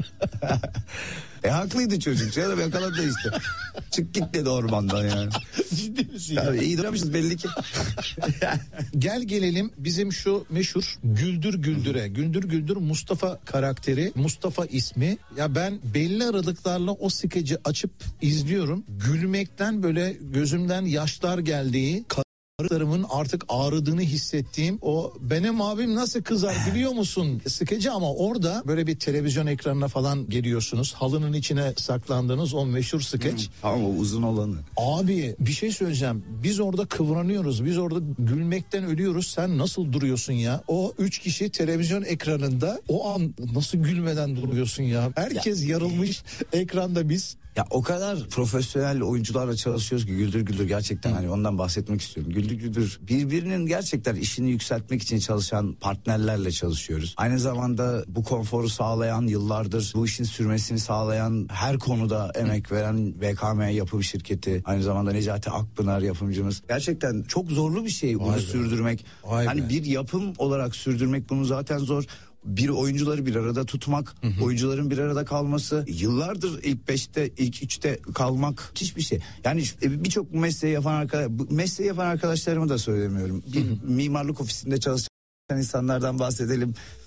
Speaker 6: E haklıydı çocuk canım, yakaladı işte. Çık git dedi ormandan yani.
Speaker 5: Ciddi misin ya?
Speaker 6: Tabii iyi duramışız belli ki.
Speaker 5: Gel gelelim bizim şu meşhur Güldür Güldür'e. Güldür Güldür Mustafa karakteri, Mustafa ismi. Ya ben belli aralıklarla o skeci açıp izliyorum. Gülmekten böyle gözümden yaşlar geldiği, karılarımın artık ağrıdığını hissettiğim o benim abim nasıl kızar biliyor musun skeci, ama orada böyle bir televizyon ekranına falan geliyorsunuz. Halının içine saklandığınız o meşhur skeç.
Speaker 6: Ama uzun olanı.
Speaker 5: Abi bir şey söyleyeceğim. Biz orada kıvranıyoruz. Biz orada gülmekten ölüyoruz. Sen nasıl duruyorsun ya? O üç kişi televizyon ekranında o an nasıl gülmeden duruyorsun ya? Herkes ya. yarılmış ekranda, biz.
Speaker 6: Ya o kadar profesyonel oyuncularla çalışıyoruz ki Güldür Güldür gerçekten hani ondan bahsetmek istiyorum. Güldür Güldür birbirinin gerçekten işini yükseltmek için çalışan partnerlerle çalışıyoruz. Aynı zamanda bu konforu sağlayan, yıllardır bu işin sürmesini sağlayan, her konuda emek veren V K M yapım şirketi. Aynı zamanda Necati Akpınar yapımcımız. Gerçekten çok zorlu bir şey bunu sürdürmek. Vay hani be. Bir yapım olarak sürdürmek bunu zaten zor. Bir oyuncuları bir arada tutmak, hı hı. oyuncuların bir arada kalması, yıllardır ilk beşte, ilk üçte kalmak hiçbir şey. Yani birçok mesleği yapan arkadaş, mesleği yapan arkadaşlarımı da söylemiyorum. Bir hı hı. mimarlık ofisinde çalışan insanlardan bahsedelim.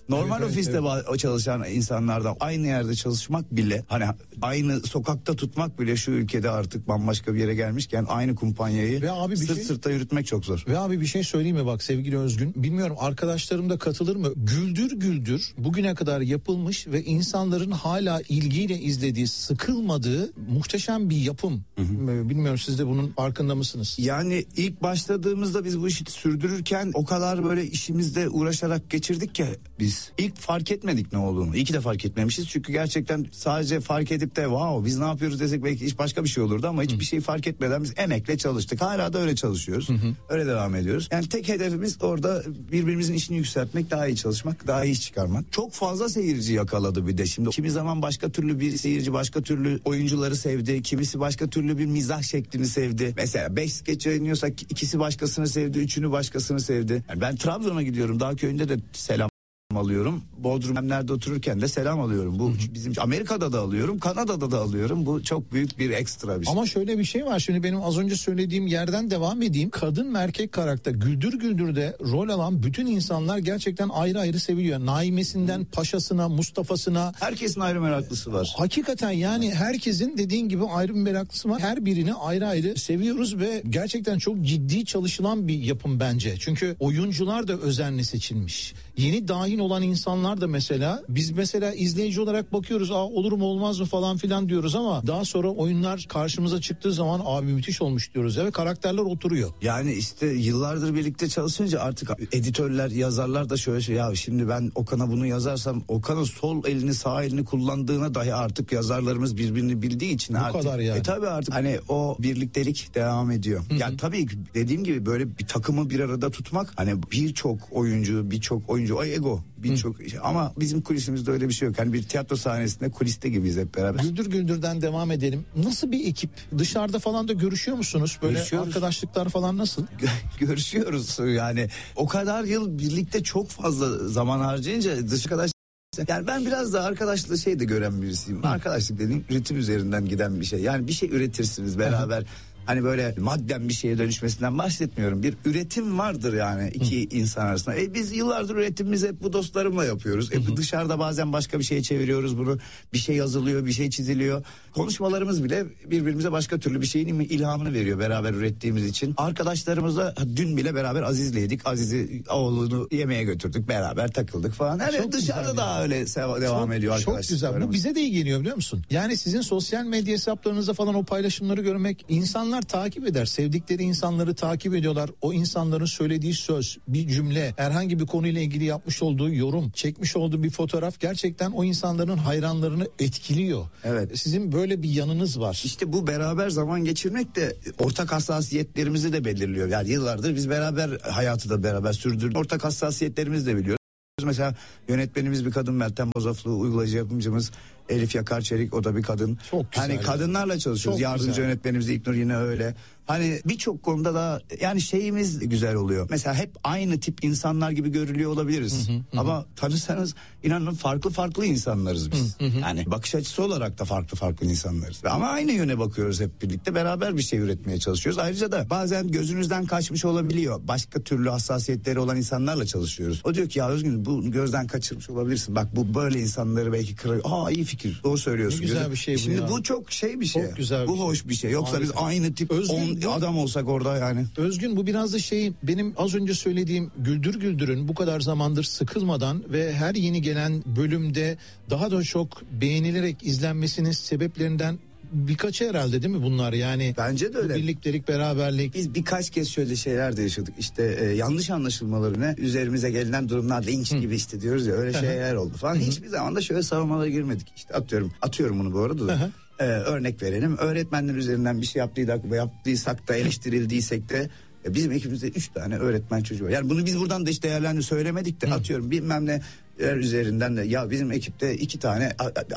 Speaker 6: Normal
Speaker 5: Evet,
Speaker 6: ofiste
Speaker 5: evet.
Speaker 6: ba- çalışan insanlardan aynı yerde çalışmak bile, hani aynı sokakta tutmak bile şu ülkede artık bambaşka bir yere gelmişken aynı kumpanyayı
Speaker 5: Ve abi bir
Speaker 6: sırt
Speaker 5: şey-
Speaker 6: sırta yürütmek çok zor.
Speaker 5: Ve abi bir şey söyleyeyim mi bak sevgili Özgün, bilmiyorum arkadaşlarım da katılır mı? Güldür Güldür bugüne kadar yapılmış ve insanların hala ilgiyle izlediği, sıkılmadığı muhteşem bir yapım. Bilmiyorum siz de bunun farkında mısınız?
Speaker 6: Yani ilk başladığımızda biz bu işi sürdürürken o kadar böyle işimizde uğraşarak geçirdik ki biz ilk fark etmedik ne olduğunu. İyi ki de fark etmemişiz çünkü gerçekten sadece fark edip de wow biz ne yapıyoruz desek belki iş başka bir şey olurdu ama hiçbir şey fark etmeden biz emekle çalıştık. Hala da öyle çalışıyoruz. Öyle devam ediyoruz. Yani tek hedefimiz orada birbirimizin işini yükseltmek, daha iyi çalışmak, daha iyi iş çıkarmak. Çok fazla seyirci yakaladı bir de şimdi. Kimi zaman başka türlü bir seyirci başka türlü oyuncuları sevdi. Kimisi başka türlü bir mizah şeklini sevdi. Mesela beş skeç yayınlıyorsak ikisi başkasını sevdi, üçünü başkasını sevdi. Yani ben Trabzon'a gidiyorum. Dağ köyünde de selam alıyorum. Bodrum'da otururken de selam alıyorum. Bu bizim Amerika'da da alıyorum, Kanada'da da alıyorum. Bu çok büyük bir ekstra bir şey.
Speaker 5: Ama şöyle bir şey var, şimdi benim az önce söylediğim yerden devam edeyim. Kadın ve erkek karakter Güldür Güldür'de rol alan bütün insanlar gerçekten ayrı ayrı seviliyor. Naimesinden Paşasına, Mustafa'sına.
Speaker 6: Herkesin ayrı meraklısı var.
Speaker 5: Hakikaten yani herkesin dediğin gibi ayrı bir meraklısı var. Her birini ayrı ayrı seviyoruz ve gerçekten çok ciddi çalışılan bir yapım bence. Çünkü oyuncular da özenle seçilmiş. Yeni dahil olan insanlar da mesela, biz mesela izleyici olarak bakıyoruz, aa olur mu olmaz mı falan filan diyoruz ama daha sonra oyunlar karşımıza çıktığı zaman abi müthiş olmuş diyoruz ya ve karakterler oturuyor.
Speaker 6: Yani işte yıllardır birlikte çalışınca artık editörler, yazarlar da şöyle şey, ya şimdi ben Okan'a bunu yazarsam Okan'ın sol elini sağ elini kullandığına dahi artık yazarlarımız birbirini bildiği için
Speaker 5: Bu
Speaker 6: artık.
Speaker 5: kadar yani.
Speaker 6: E tabii artık hani o birliktelik devam ediyor. Ya yani tabii ki dediğim gibi böyle bir takımı bir arada tutmak, hani birçok oyuncu, birçok oyuncu o ego birçok şey. Ama bizim kulisimizde öyle bir şey yok. Hani bir tiyatro sahnesinde kuliste gibiyiz hep beraber.
Speaker 5: Güldür Güldür'den devam edelim. Nasıl bir ekip? Dışarıda falan da görüşüyor musunuz? Böyle
Speaker 6: Görüşüyoruz.
Speaker 5: Arkadaşlıklar falan nasıl?
Speaker 6: Görüşüyoruz yani. O kadar yıl birlikte çok fazla zaman harcayınca dış arkadaş. Yani ben biraz da arkadaşlığı şey de gören birisiyim. Hı. Arkadaşlık dediğim üretim üzerinden giden bir şey. Yani bir şey üretirsiniz beraber. Hı. Hani böyle madden bir şeye dönüşmesinden bahsetmiyorum. Bir üretim vardır yani iki hı. insan arasında. E biz yıllardır üretimimizi hep bu dostlarımla yapıyoruz. E dışarıda bazen başka bir şeye çeviriyoruz bunu. Bir şey yazılıyor, bir şey çiziliyor. Konuşmalarımız bile birbirimize başka türlü bir şeyin ilhamını veriyor beraber ürettiğimiz için. Arkadaşlarımızla dün bile beraber Aziz'leydik. Aziz'i oğlunu yemeğe götürdük, beraber takıldık falan. Yani çok dışarıda daha yani. Öyle devam
Speaker 5: çok,
Speaker 6: ediyor arkadaşlar.
Speaker 5: Çok güzel. Bu bize de iyi geliyor biliyor musun? Yani sizin sosyal medya hesaplarınızda falan o paylaşımları görmek, insanlar takip eder. Sevdikleri insanları takip ediyorlar. O insanların söylediği söz, bir cümle, herhangi bir konuyla ilgili yapmış olduğu yorum, çekmiş olduğu bir fotoğraf gerçekten o insanların hayranlarını etkiliyor.
Speaker 6: Evet.
Speaker 5: Sizin böyle bir yanınız var.
Speaker 6: İşte bu beraber zaman geçirmek de ortak hassasiyetlerimizi de belirliyor. Yani yıllardır biz beraber hayatı da beraber sürdürdük. Ortak hassasiyetlerimizi de biliyoruz. Mesela yönetmenimiz bir kadın, Meltem Bozaflı, uygulayıcı yapımcımız Elif Yakar Çelik, o da bir kadın.
Speaker 5: Çok güzel.
Speaker 6: Hani kadınlarla çalışıyoruz.
Speaker 5: Çok
Speaker 6: Yardımcı
Speaker 5: güzel.
Speaker 6: yönetmenimiz İlknur yine öyle. Hani birçok konuda da yani şeyimiz güzel oluyor. Mesela hep aynı tip insanlar gibi görülüyor olabiliriz. Hı hı, hı. Ama tanırsanız inanın farklı farklı insanlarız biz. Hı hı. Yani bakış açısı olarak da farklı farklı insanlarız. Ama aynı yöne bakıyoruz hep birlikte. Beraber bir şey üretmeye çalışıyoruz. Ayrıca da bazen gözünüzden kaçmış olabiliyor. Başka türlü hassasiyetleri olan insanlarla çalışıyoruz. O diyor ki ya Özgün bu gözden kaçırmış olabilirsin. Bak bu böyle insanları belki kırıyor. Aa iyi fikir. Doğru söylüyorsun.
Speaker 5: Ne güzel bir şey bu.
Speaker 6: Şimdi
Speaker 5: ya.
Speaker 6: bu çok şey bir şey.
Speaker 5: Çok güzel bir
Speaker 6: bu
Speaker 5: şey.
Speaker 6: hoş bir şey. Yoksa harika. Biz aynı tip on adam olsak orada yani.
Speaker 5: Özgün bu biraz da şey, benim az önce söylediğim Güldür Güldür'ün bu kadar zamandır sıkılmadan ve her yeni gelen bölümde daha da çok beğenilerek izlenmesinin sebeplerinden birkaçı herhalde değil mi bunlar yani?
Speaker 6: Bence de öyle.
Speaker 5: Birliktelik, beraberlik.
Speaker 6: Biz birkaç kez şöyle şeyler de yaşadık. İşte e, yanlış anlaşılmalarına üzerimize gelinen durumlar, linç gibi işte diyoruz ya, öyle şeyler oldu falan. Hiçbir zaman da şöyle savunmalara girmedik. İşte atıyorum atıyorum bunu bu arada da. Ee, örnek verelim. Öğretmenler üzerinden bir şey yaptıysak, yaptıysak da eleştirildiysek de e, bizim ekibimizde üç tane öğretmen çocuğu var. Yani bunu biz buradan da hiç değerlendir söylemedik de Hı. atıyorum bilmem ne üzerinden de ya bizim ekipte iki tane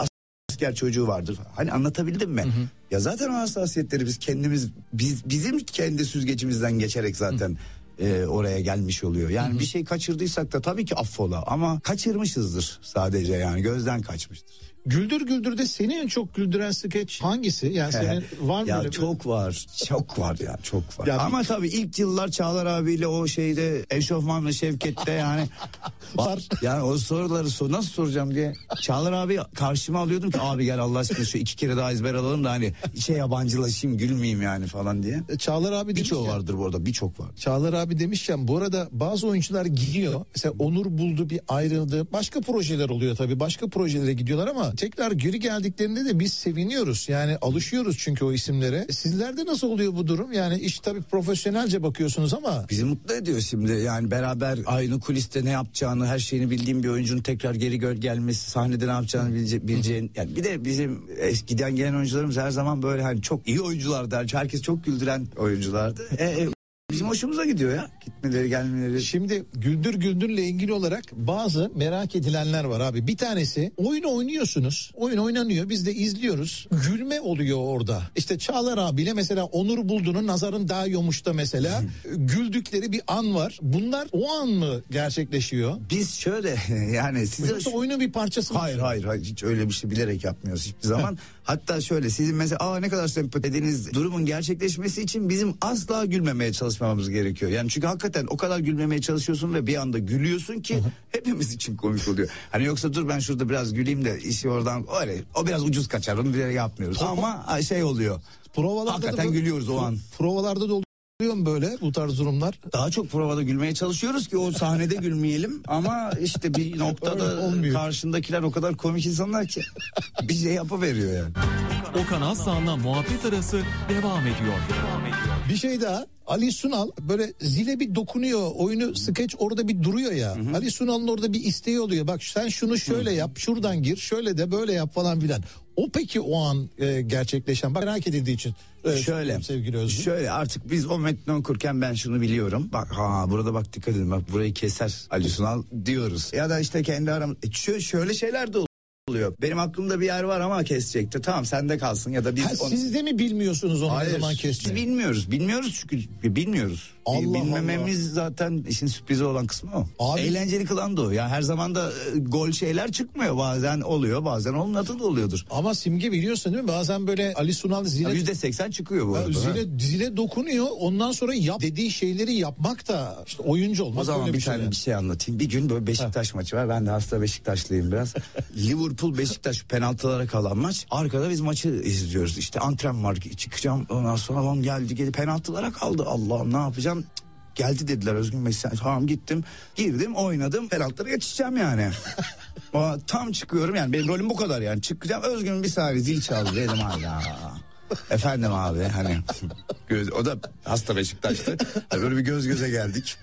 Speaker 6: asker çocuğu vardır. Hani anlatabildim mi? Hı hı. Ya zaten o hassasiyetleri biz kendimiz biz bizim kendi süzgecimizden geçerek zaten e, oraya gelmiş oluyor. Yani hı hı. bir şey kaçırdıysak da tabii ki affola ama kaçırmışızdır sadece, yani gözden kaçmıştır.
Speaker 5: Güldür Güldür'de seni en çok güldüren skeç hangisi? Yani senin var mı?
Speaker 6: Ya
Speaker 5: böyle
Speaker 6: çok bir... var. Çok var ya çok var.
Speaker 5: Ya
Speaker 6: ama
Speaker 5: bir...
Speaker 6: tabii ilk yıllar Çağlar abiyle o şeyde Eşofmanlı Şevket'te yani
Speaker 5: var.
Speaker 6: Yani o soruları sor, nasıl soracağım diye. Çağlar abi karşıma alıyordum ki abi gel Allah aşkına şu iki kere daha ezber alalım da hani şey yabancılaşayım gülmeyeyim yani falan diye.
Speaker 5: Çağlar abi
Speaker 6: birçok
Speaker 5: ya,
Speaker 6: vardır bu arada, birçok var.
Speaker 5: Çağlar abi demişken bu arada bazı oyuncular gidiyor. Mesela Onur buldu, bir ayrıldı. Başka projeler oluyor tabii. Başka projelere gidiyorlar ama tekrar geri geldiklerinde de biz seviniyoruz. Yani alışıyoruz çünkü o isimlere. Sizlerde nasıl oluyor bu durum? Yani iş tabii profesyonelce bakıyorsunuz ama.
Speaker 6: Bizi mutlu ediyor şimdi. Yani beraber aynı kuliste ne yapacağını, her şeyini bildiğim bir oyuncunun tekrar geri gel gelmesi, sahnede ne yapacağını bilece, bileceğin. Yani bir de bizim eskiden gelen oyuncularımız her zaman böyle hani çok iyi oyunculardı. Herkes çok güldüren oyunculardı. E, e, bizim hoşumuza gidiyor ya. Gitmeleri, gelmeleri.
Speaker 5: Şimdi Güldür Güldür'le ilgili olarak bazı merak edilenler var abi. Bir tanesi, oyunu oynuyorsunuz. Oyun oynanıyor. Biz de izliyoruz. Gülme oluyor orada. İşte Çağlar abiyle mesela Onur Buldu'nun Nazarın Daha Yomuş'ta mesela güldükleri bir an var. Bunlar o an mı gerçekleşiyor?
Speaker 6: Biz şöyle yani size...
Speaker 5: Yoksa oyunun bir parçası mı?
Speaker 6: Hayır hayır hayır hiç öyle bir şey bilerek yapmıyoruz hiçbir zaman. Hatta şöyle sizin mesela aa ne kadar sempati dediğiniz durumun gerçekleşmesi için bizim asla gülmemeye çalışmamamız gerekiyor. Yani çünkü hakikaten o kadar gülmemeye çalışıyorsun ve bir anda gülüyorsun ki hepimiz için komik oluyor. Hani yoksa dur ben şurada biraz güleyim de işi oradan öyle o biraz ucuz kaçar, onu bilerek yapmıyoruz. Ama şey oluyor.
Speaker 5: Provalarda
Speaker 6: hakikaten
Speaker 5: da,
Speaker 6: gülüyoruz o an.
Speaker 5: Provalarda da oluyor mu böyle bu tarz durumlar?
Speaker 6: Daha çok provada gülmeye çalışıyoruz ki o sahnede gülmeyelim ama işte bir noktada karşındakiler o kadar komik insanlar ki bir şey yapıveriyor yani.
Speaker 4: Okan Aslan'la muhabbet arası devam ediyor. Devam ediyor.
Speaker 5: Bir şey daha, Ali Sunal böyle zile bir dokunuyor, oyunu skeç orada bir duruyor ya. Hı hı. Ali Sunal'ın orada bir isteği oluyor. Bak sen şunu şöyle hı. yap, şuradan gir, şöyle de böyle yap falan filan. O peki o an e, gerçekleşen, bak merak edildiği için. E,
Speaker 6: şöyle
Speaker 5: sevgili Özgür.
Speaker 6: Şöyle artık biz o metni okurken ben şunu biliyorum. Bak ha burada bak dikkat edin, bak burayı keser Ali Sunal diyoruz. Ya da işte kendi aramız e, şöyle, şöyle şeyler de oluyor. Oluyor. Benim aklımda bir yer var ama kesecekti. Tamam sende kalsın ya da biz...
Speaker 5: Ha,
Speaker 6: onu...
Speaker 5: Siz de mi bilmiyorsunuz onu?
Speaker 6: Hayır,
Speaker 5: ne zaman keseceğini?
Speaker 6: Biz bilmiyoruz. Bilmiyoruz çünkü bilmiyoruz.
Speaker 5: Allah
Speaker 6: Bilmememiz
Speaker 5: Allah.
Speaker 6: zaten işin sürprizi olan kısmı o.
Speaker 5: Abi...
Speaker 6: Eğlenceli kılan da o. Yani her zaman da e, gol şeyler çıkmıyor. Bazen oluyor, bazen olmadı da oluyordur.
Speaker 5: Ama Simge biliyorsun değil mi? Bazen böyle Ali Sunal zile...
Speaker 6: yüzde seksen çıkıyor bu arada.
Speaker 5: Zile, zile dokunuyor. Ondan sonra yap dediği şeyleri yapmak da işte oyuncu olmak.
Speaker 6: O zaman bir, bir tane yani. bir şey anlatayım. Bir gün böyle Beşiktaş ha. maçı var. Ben de hasta Beşiktaşlıyım biraz. Liverpool Beşiktaş penaltılara kalan maç. Arkada biz maçı izliyoruz. İşte antrenman var. Çıkacağım. Ondan sonra lan geldi geldi penaltılara kaldı. Allah'ım ne yapacağım? Geldi dediler Özgün Bey. Tamam gittim. Girdim oynadım. Penaltılara geçeceğim yani. O, tam çıkıyorum yani. Benim rolüm bu kadar yani. Çıkacağım. Özgün bir saniye zil çaldı. Dedim hala. Efendim abi hani. Göz, o da hasta Beşiktaş'tı. Hani böyle bir göz göze geldik.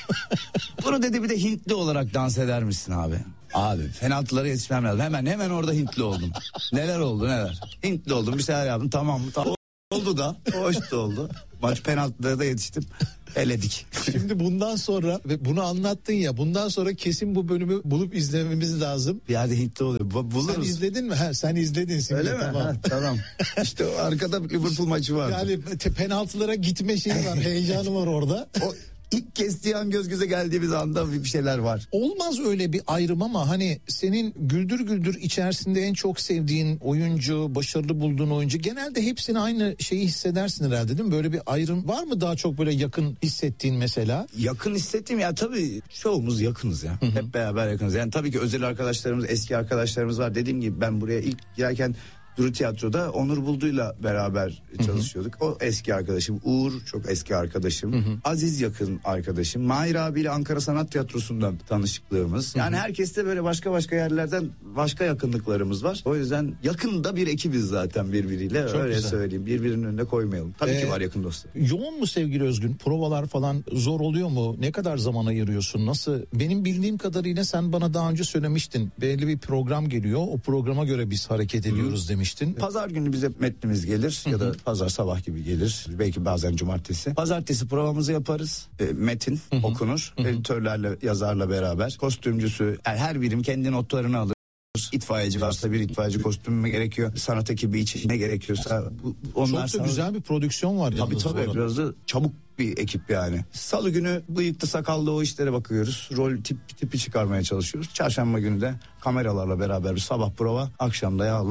Speaker 6: Bunu dedi bir de Hintli olarak dans eder misin abi? Abi penaltılara yetişmem lazım. Hemen hemen orada Hintli oldum. Neler oldu neler. Hintli oldum bir şeyler yaptım tamam mı? Tamam. Oldu da. Hoş da oldu. Maç penaltılara da yetiştim. Eledik.
Speaker 5: Şimdi bundan sonra ve bunu anlattın ya, bundan sonra kesin bu bölümü bulup izlememiz lazım.
Speaker 6: Bir yerde Hintli oluyor. Buluruz.
Speaker 5: Sen izledin mi? Ha, sen izledin. Şimdi.
Speaker 6: Öyle mi?
Speaker 5: Tamam.
Speaker 6: Ha, tamam. İşte o arkada Liverpool maçı var.
Speaker 5: Yani te, penaltılara gitme şeyi var. Heyecanı var orada.
Speaker 6: O İlk kestiği an göz göze geldiğimiz anda bir şeyler var.
Speaker 5: Olmaz öyle bir ayrım ama hani senin Güldür Güldür içerisinde en çok sevdiğin oyuncu, başarılı bulduğun oyuncu, genelde hepsini aynı şeyi hissedersin herhalde değil mi? Böyle bir ayrım var mı daha çok böyle yakın hissettiğin mesela?
Speaker 6: Yakın hissettiğim ya tabii çoğumuz yakınız ya. Hı hı. Hep beraber yakınız. Yani tabii ki özel arkadaşlarımız, eski arkadaşlarımız var. Dediğim gibi ben buraya ilk girerken Duru Tiyatro'da Onur Buldu'yla beraber çalışıyorduk. Hı hı. O eski arkadaşım. Uğur çok eski arkadaşım. Hı hı. Aziz yakın arkadaşım. Mahir abiyle Ankara Sanat Tiyatrosu'ndan tanışıklığımız. Yani herkeste böyle başka başka yerlerden başka yakınlıklarımız var. O yüzden yakında bir ekibiz zaten birbiriyle. Çok öyle güzel. Söyleyeyim. Birbirinin önüne koymayalım. Tabii ee, ki var yakın dostlar.
Speaker 5: Yoğun mu sevgili Özgün? Provalar falan zor oluyor mu? Ne kadar zaman ayırıyorsun? Nasıl? Benim bildiğim kadarıyla sen bana daha önce söylemiştin. Belli bir program geliyor. O programa göre biz hareket ediyoruz demiştin.
Speaker 6: Pazar günü bize metnimiz gelir. Hı hı. Ya da pazar sabah gibi gelir. Belki bazen cumartesi. Pazartesi provamızı yaparız. E, metin hı hı. okunur. Hı hı. Editörlerle, yazarla beraber. Kostümcüsü yani her birim kendi notlarını alır. İtfaiyeci varsa bir itfaiyeci kostümü gerekiyor. Sanat ekibi için ne gerekiyorsa. Onlar
Speaker 5: çok da güzel bir prodüksiyon var.
Speaker 6: Tabii tabii biraz da çabuk bir ekip yani. Salı günü bıyıklı sakallı o işlere bakıyoruz. Rol tip tipi çıkarmaya çalışıyoruz. Çarşamba günü de kameralarla beraber bir sabah prova. Akşamda ya Allah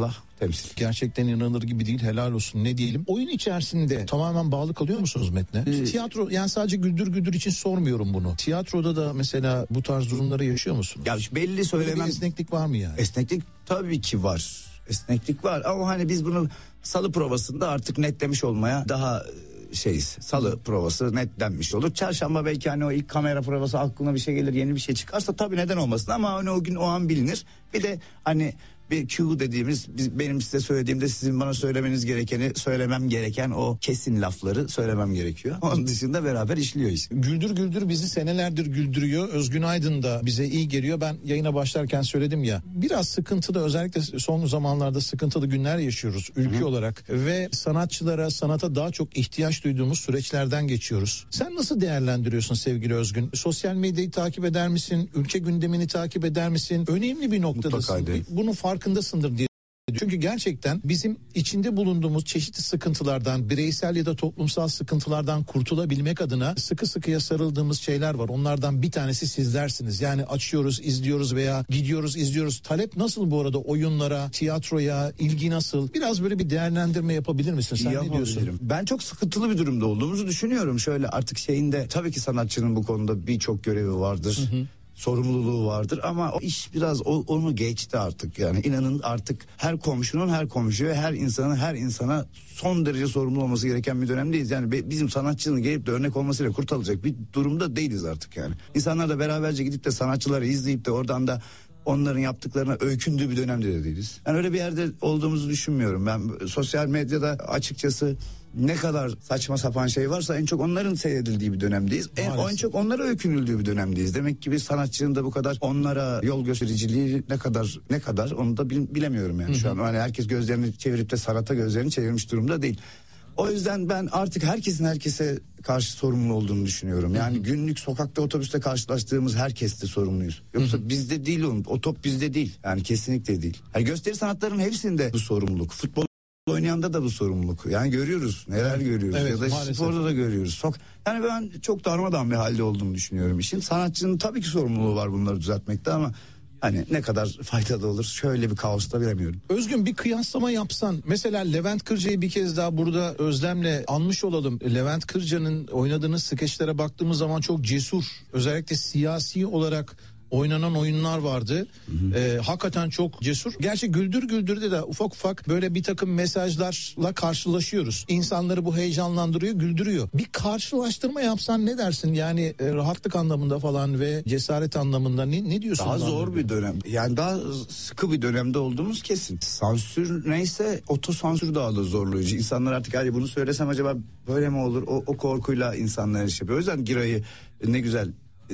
Speaker 6: temsil.
Speaker 5: Gerçekten inanılır gibi değil, helal olsun, ne diyelim. Oyun içerisinde tamamen bağlı kalıyor musunuz metne? Ee, Tiyatro, yani sadece güldür güldür için sormuyorum bunu. Tiyatroda da mesela bu tarz durumları yaşıyor musun?
Speaker 6: Ya belli söylemem.
Speaker 5: Bir esneklik var mı yani?
Speaker 6: Esneklik tabii ki var. Esneklik var ama hani biz bunu salı provasında artık netlemiş olmaya daha şeyiz. Salı provası netlenmiş olur. Çarşamba belki hani o ilk kamera provası aklına bir şey gelir, yeni bir şey çıkarsa tabii neden olmasın ama hani o gün o an bilinir. Bir de hani bir Q dediğimiz, biz, benim size söylediğimde sizin bana söylemeniz gerekeni, söylemem gereken o kesin lafları söylemem gerekiyor. Onun dışında beraber işliyor iş.
Speaker 5: Güldür güldür bizi senelerdir güldürüyor. Özgün Aydın da bize iyi geliyor. Ben yayına başlarken söyledim ya, biraz sıkıntılı, özellikle son zamanlarda sıkıntılı günler yaşıyoruz ülke Hı. olarak ve sanatçılara, sanata daha çok ihtiyaç duyduğumuz süreçlerden geçiyoruz. Sen nasıl değerlendiriyorsun sevgili Özgün? Sosyal medyayı takip eder misin? Ülke gündemini takip eder misin? Önemli bir noktadasın. Bunu farkındasındır diye. Çünkü gerçekten bizim içinde bulunduğumuz çeşitli sıkıntılardan, bireysel ya da toplumsal sıkıntılardan kurtulabilmek adına sıkı sıkıya sarıldığımız şeyler var. Onlardan bir tanesi sizlersiniz. Yani açıyoruz, izliyoruz veya gidiyoruz, izliyoruz. Talep nasıl bu arada oyunlara, tiyatroya, ilgi nasıl? Biraz böyle bir değerlendirme yapabilir misin? Sen ne diyorsun?
Speaker 6: Ben çok sıkıntılı bir durumda olduğumuzu düşünüyorum. Şöyle artık şeyinde, tabii ki sanatçının bu konuda birçok görevi vardır. Hı hı. Sorumluluğu vardır ama o iş biraz o, onu geçti artık. Yani inanın artık her komşunun her komşuya, her insanın her insana son derece sorumlu olması gereken bir dönemdeyiz. Yani bizim sanatçının gelip de örnek olmasıyla kurtarılacak bir durumda değiliz artık yani. İnsanlar da beraberce gidip de sanatçıları izleyip de oradan da onların yaptıklarına öykündüğü bir dönemde de değiliz. Yani öyle bir yerde olduğumuzu düşünmüyorum. Ben sosyal medyada açıkçası ne kadar saçma sapan şey varsa en çok onların seyredildiği bir dönemdeyiz. En, en çok onlara öykünüldüğü bir dönemdeyiz. Demek ki bir sanatçının da bu kadar onlara yol göstericiliği ne kadar ne kadar onu da bilemiyorum yani. Hı hı. Şu an hani herkes gözlerini çevirip de sanata gözlerini çevirmiş durumda değil. O yüzden ben artık herkesin herkese karşı sorumlu olduğunu düşünüyorum. Yani hı hı. günlük sokakta, otobüste karşılaştığımız herkes de sorumluyuz. Yoksa hı hı. bizde değil o, o top bizde değil. Yani kesinlikle değil. Yani gösteri sanatlarının hepsinde bu sorumluluk. Futbol oynayanda da bu sorumluluk. Yani görüyoruz. Neler görüyoruz. Evet, ya da maalesef. Sporda da görüyoruz. Sok yani ben çok darmadağın bir halde olduğunu düşünüyorum işin. Sanatçının tabii ki sorumluluğu var bunları düzeltmekte ama hani ne kadar faydalı olur şöyle bir kaosta bilemiyorum.
Speaker 5: Özgün, bir kıyaslama yapsan mesela Levent Kırca'yı bir kez daha burada özlemle anmış olalım. Levent Kırca'nın oynadığınız skeçlere baktığımız zaman çok cesur, özellikle siyasi olarak oynanan oyunlar vardı. Hı hı. Ee, hakikaten çok cesur. Gerçi Güldür Güldür'de de ufak ufak böyle bir takım mesajlarla karşılaşıyoruz. İnsanları bu heyecanlandırıyor, güldürüyor. Bir karşılaştırma yapsan ne dersin? Yani e, rahatlık anlamında falan ve cesaret anlamında ne, ne diyorsun?
Speaker 6: Daha zor anlamında? Bir dönem. Yani daha sıkı bir dönemde olduğumuz kesin. Sansür neyse otosansür daha da zorlayıcı. İnsanlar artık hani bunu söylesem acaba böyle mi olur? O, o korkuyla insanlar iş yapıyor. O yüzden Giray'ı ne güzel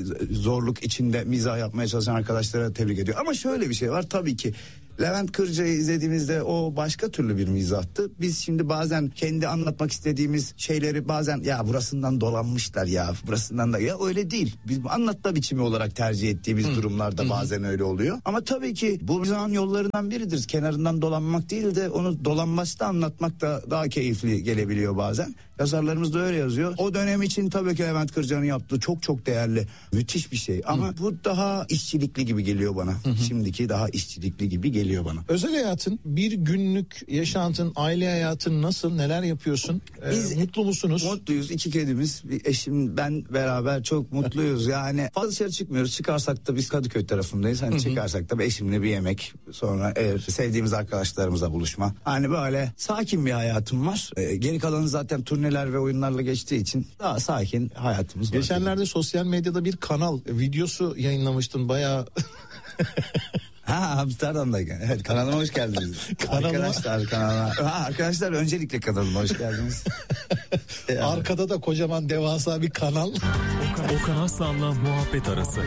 Speaker 6: zorluk içinde mizah yapmaya çalışan arkadaşlara tebrik ediyor. Ama şöyle bir şey var tabii ki. Levent Kırca'yı izlediğimizde o başka türlü bir mizahtı. Biz şimdi bazen kendi anlatmak istediğimiz şeyleri bazen ya burasından dolanmışlar ya burasından da ya öyle değil. Biz anlatma biçimi olarak tercih ettiğimiz Hı. durumlarda Hı. bazen öyle oluyor. Ama tabii ki bu mizahın yollarından biridir. Kenarından dolanmak değil de onu dolanması da anlatmak da daha keyifli gelebiliyor bazen. Yazarlarımız da öyle yazıyor. O dönem için tabii ki Levent Kırca'nın yaptığı çok çok değerli, müthiş bir şey. Ama Hı. bu daha işçilikli gibi geliyor bana. Hı. Şimdiki daha işçilikli gibi geliyor bana.
Speaker 5: Özel hayatın, bir günlük yaşantın, aile hayatın nasıl, neler yapıyorsun? Ee, Biz mutlu musunuz?
Speaker 6: Mutluyuz. İki kedimiz, bir eşim, ben beraber çok mutluyuz. Yani fazla dışarı çıkmıyoruz. Çıkarsak da biz Kadıköy tarafındayız. Hani çıkarsak da eşimle bir yemek, sonra ev, sevdiğimiz arkadaşlarımızla buluşma. Hani böyle sakin bir hayatım var. Ee, geri kalanı zaten turneler ve oyunlarla geçtiği için daha sakin hayatımız var.
Speaker 5: Geçenlerde sosyal medyada bir kanal videosu yayınlamıştın bayağı.
Speaker 6: Ha, Amsterdam'da. Evet, kanalıma hoş geldiniz. Arkadaşlar kanalıma. Ha, arkadaşlar öncelikle kanalıma hoş geldiniz.
Speaker 5: Yani. Arkada da kocaman devasa bir kanal.
Speaker 3: Okan, Okan Aslan'la muhabbet arası.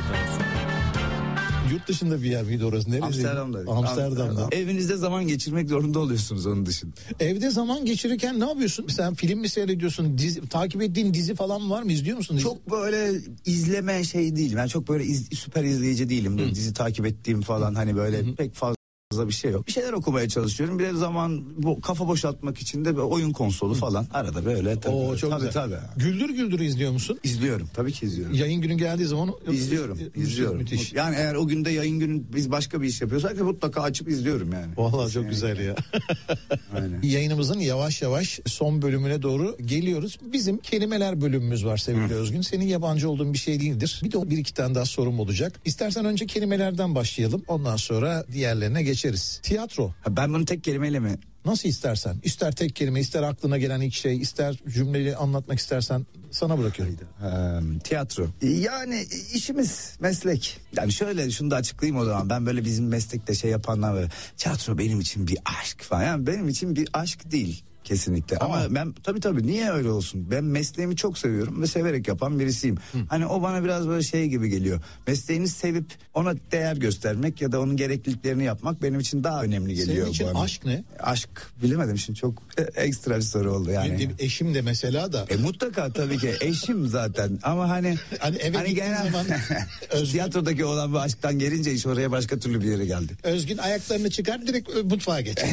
Speaker 5: Yurt dışında bir yer miydi orası? Neresi?
Speaker 6: Amsterdam'da.
Speaker 5: Amsterdam'da.
Speaker 6: Amsterdam. Evinizde zaman geçirmek zorunda oluyorsunuz onun dışında.
Speaker 5: Evde zaman geçirirken ne yapıyorsun? Sen film mi seyrediyorsun? Dizi, takip ettiğin dizi falan var mı? İzliyor musun?
Speaker 6: Çok böyle izleme şey değilim. Ben çok böyle iz, süper izleyici değilim. Böyle dizi takip ettiğim falan hani böyle Hı. pek fazla bir şey yok. Bir şeyler okumaya çalışıyorum. Bir de zaman bu kafa boşaltmak için de bir oyun konsolu falan arada böyle. Tabii,
Speaker 5: Oo, çok
Speaker 6: tabii,
Speaker 5: güzel.
Speaker 6: tabii.
Speaker 5: Güldür Güldür izliyor musun?
Speaker 6: İzliyorum. Tabii ki izliyorum.
Speaker 5: Yayın günü geldiği zaman
Speaker 6: İzliyorum. izliyorum.
Speaker 5: Müthiş.
Speaker 6: Yani eğer o günde yayın günü biz başka bir iş yapıyorsak mutlaka açıp izliyorum yani.
Speaker 5: Vallahi çok
Speaker 6: yani.
Speaker 5: güzel ya.
Speaker 6: Aynen.
Speaker 5: Yayınımızın yavaş yavaş son bölümüne doğru geliyoruz. Bizim kelimeler bölümümüz var sevgili Özgün. Senin yabancı olduğun bir şey değildir. Bir de bir iki tane daha sorum olacak. İstersen önce kelimelerden başlayalım. Ondan sonra diğerlerine geçeriz. Tiyatro.
Speaker 6: Ha, ben bunu tek kelimeyle mi?
Speaker 5: Nasıl istersen. İster tek kelime, ister aklına gelen ilk şey, ister cümleyi anlatmak istersen sana bırakıyorum.
Speaker 6: Ee, tiyatro. Yani işimiz, meslek. Yani şöyle şunu da açıklayayım o zaman. Ben böyle bizim meslekte şey yapanlar böyle. Tiyatro benim için bir aşk falan. Yani benim için bir aşk değil. Kesinlikle ama, ama ben tabii tabii niye öyle olsun, ben mesleğimi çok seviyorum ve severek yapan birisiyim. Hı. Hani o bana biraz böyle şey gibi geliyor, mesleğini sevip ona değer göstermek ya da onun gerekliliklerini yapmak benim için daha önemli geliyor.
Speaker 5: Senin için
Speaker 6: bana.
Speaker 5: Aşk ne?
Speaker 6: Aşk bilemedim şimdi, çok ekstra bir soru oldu yani.
Speaker 5: Benim eşim de mesela da.
Speaker 6: E mutlaka tabii ki eşim zaten ama hani
Speaker 5: hani eve
Speaker 6: hani genel
Speaker 5: zaman
Speaker 6: tiyatrodaki olan bu aşktan gelince iş oraya başka türlü bir yere geldi.
Speaker 5: Özgün ayaklarını çıkar direkt mutfağa geç.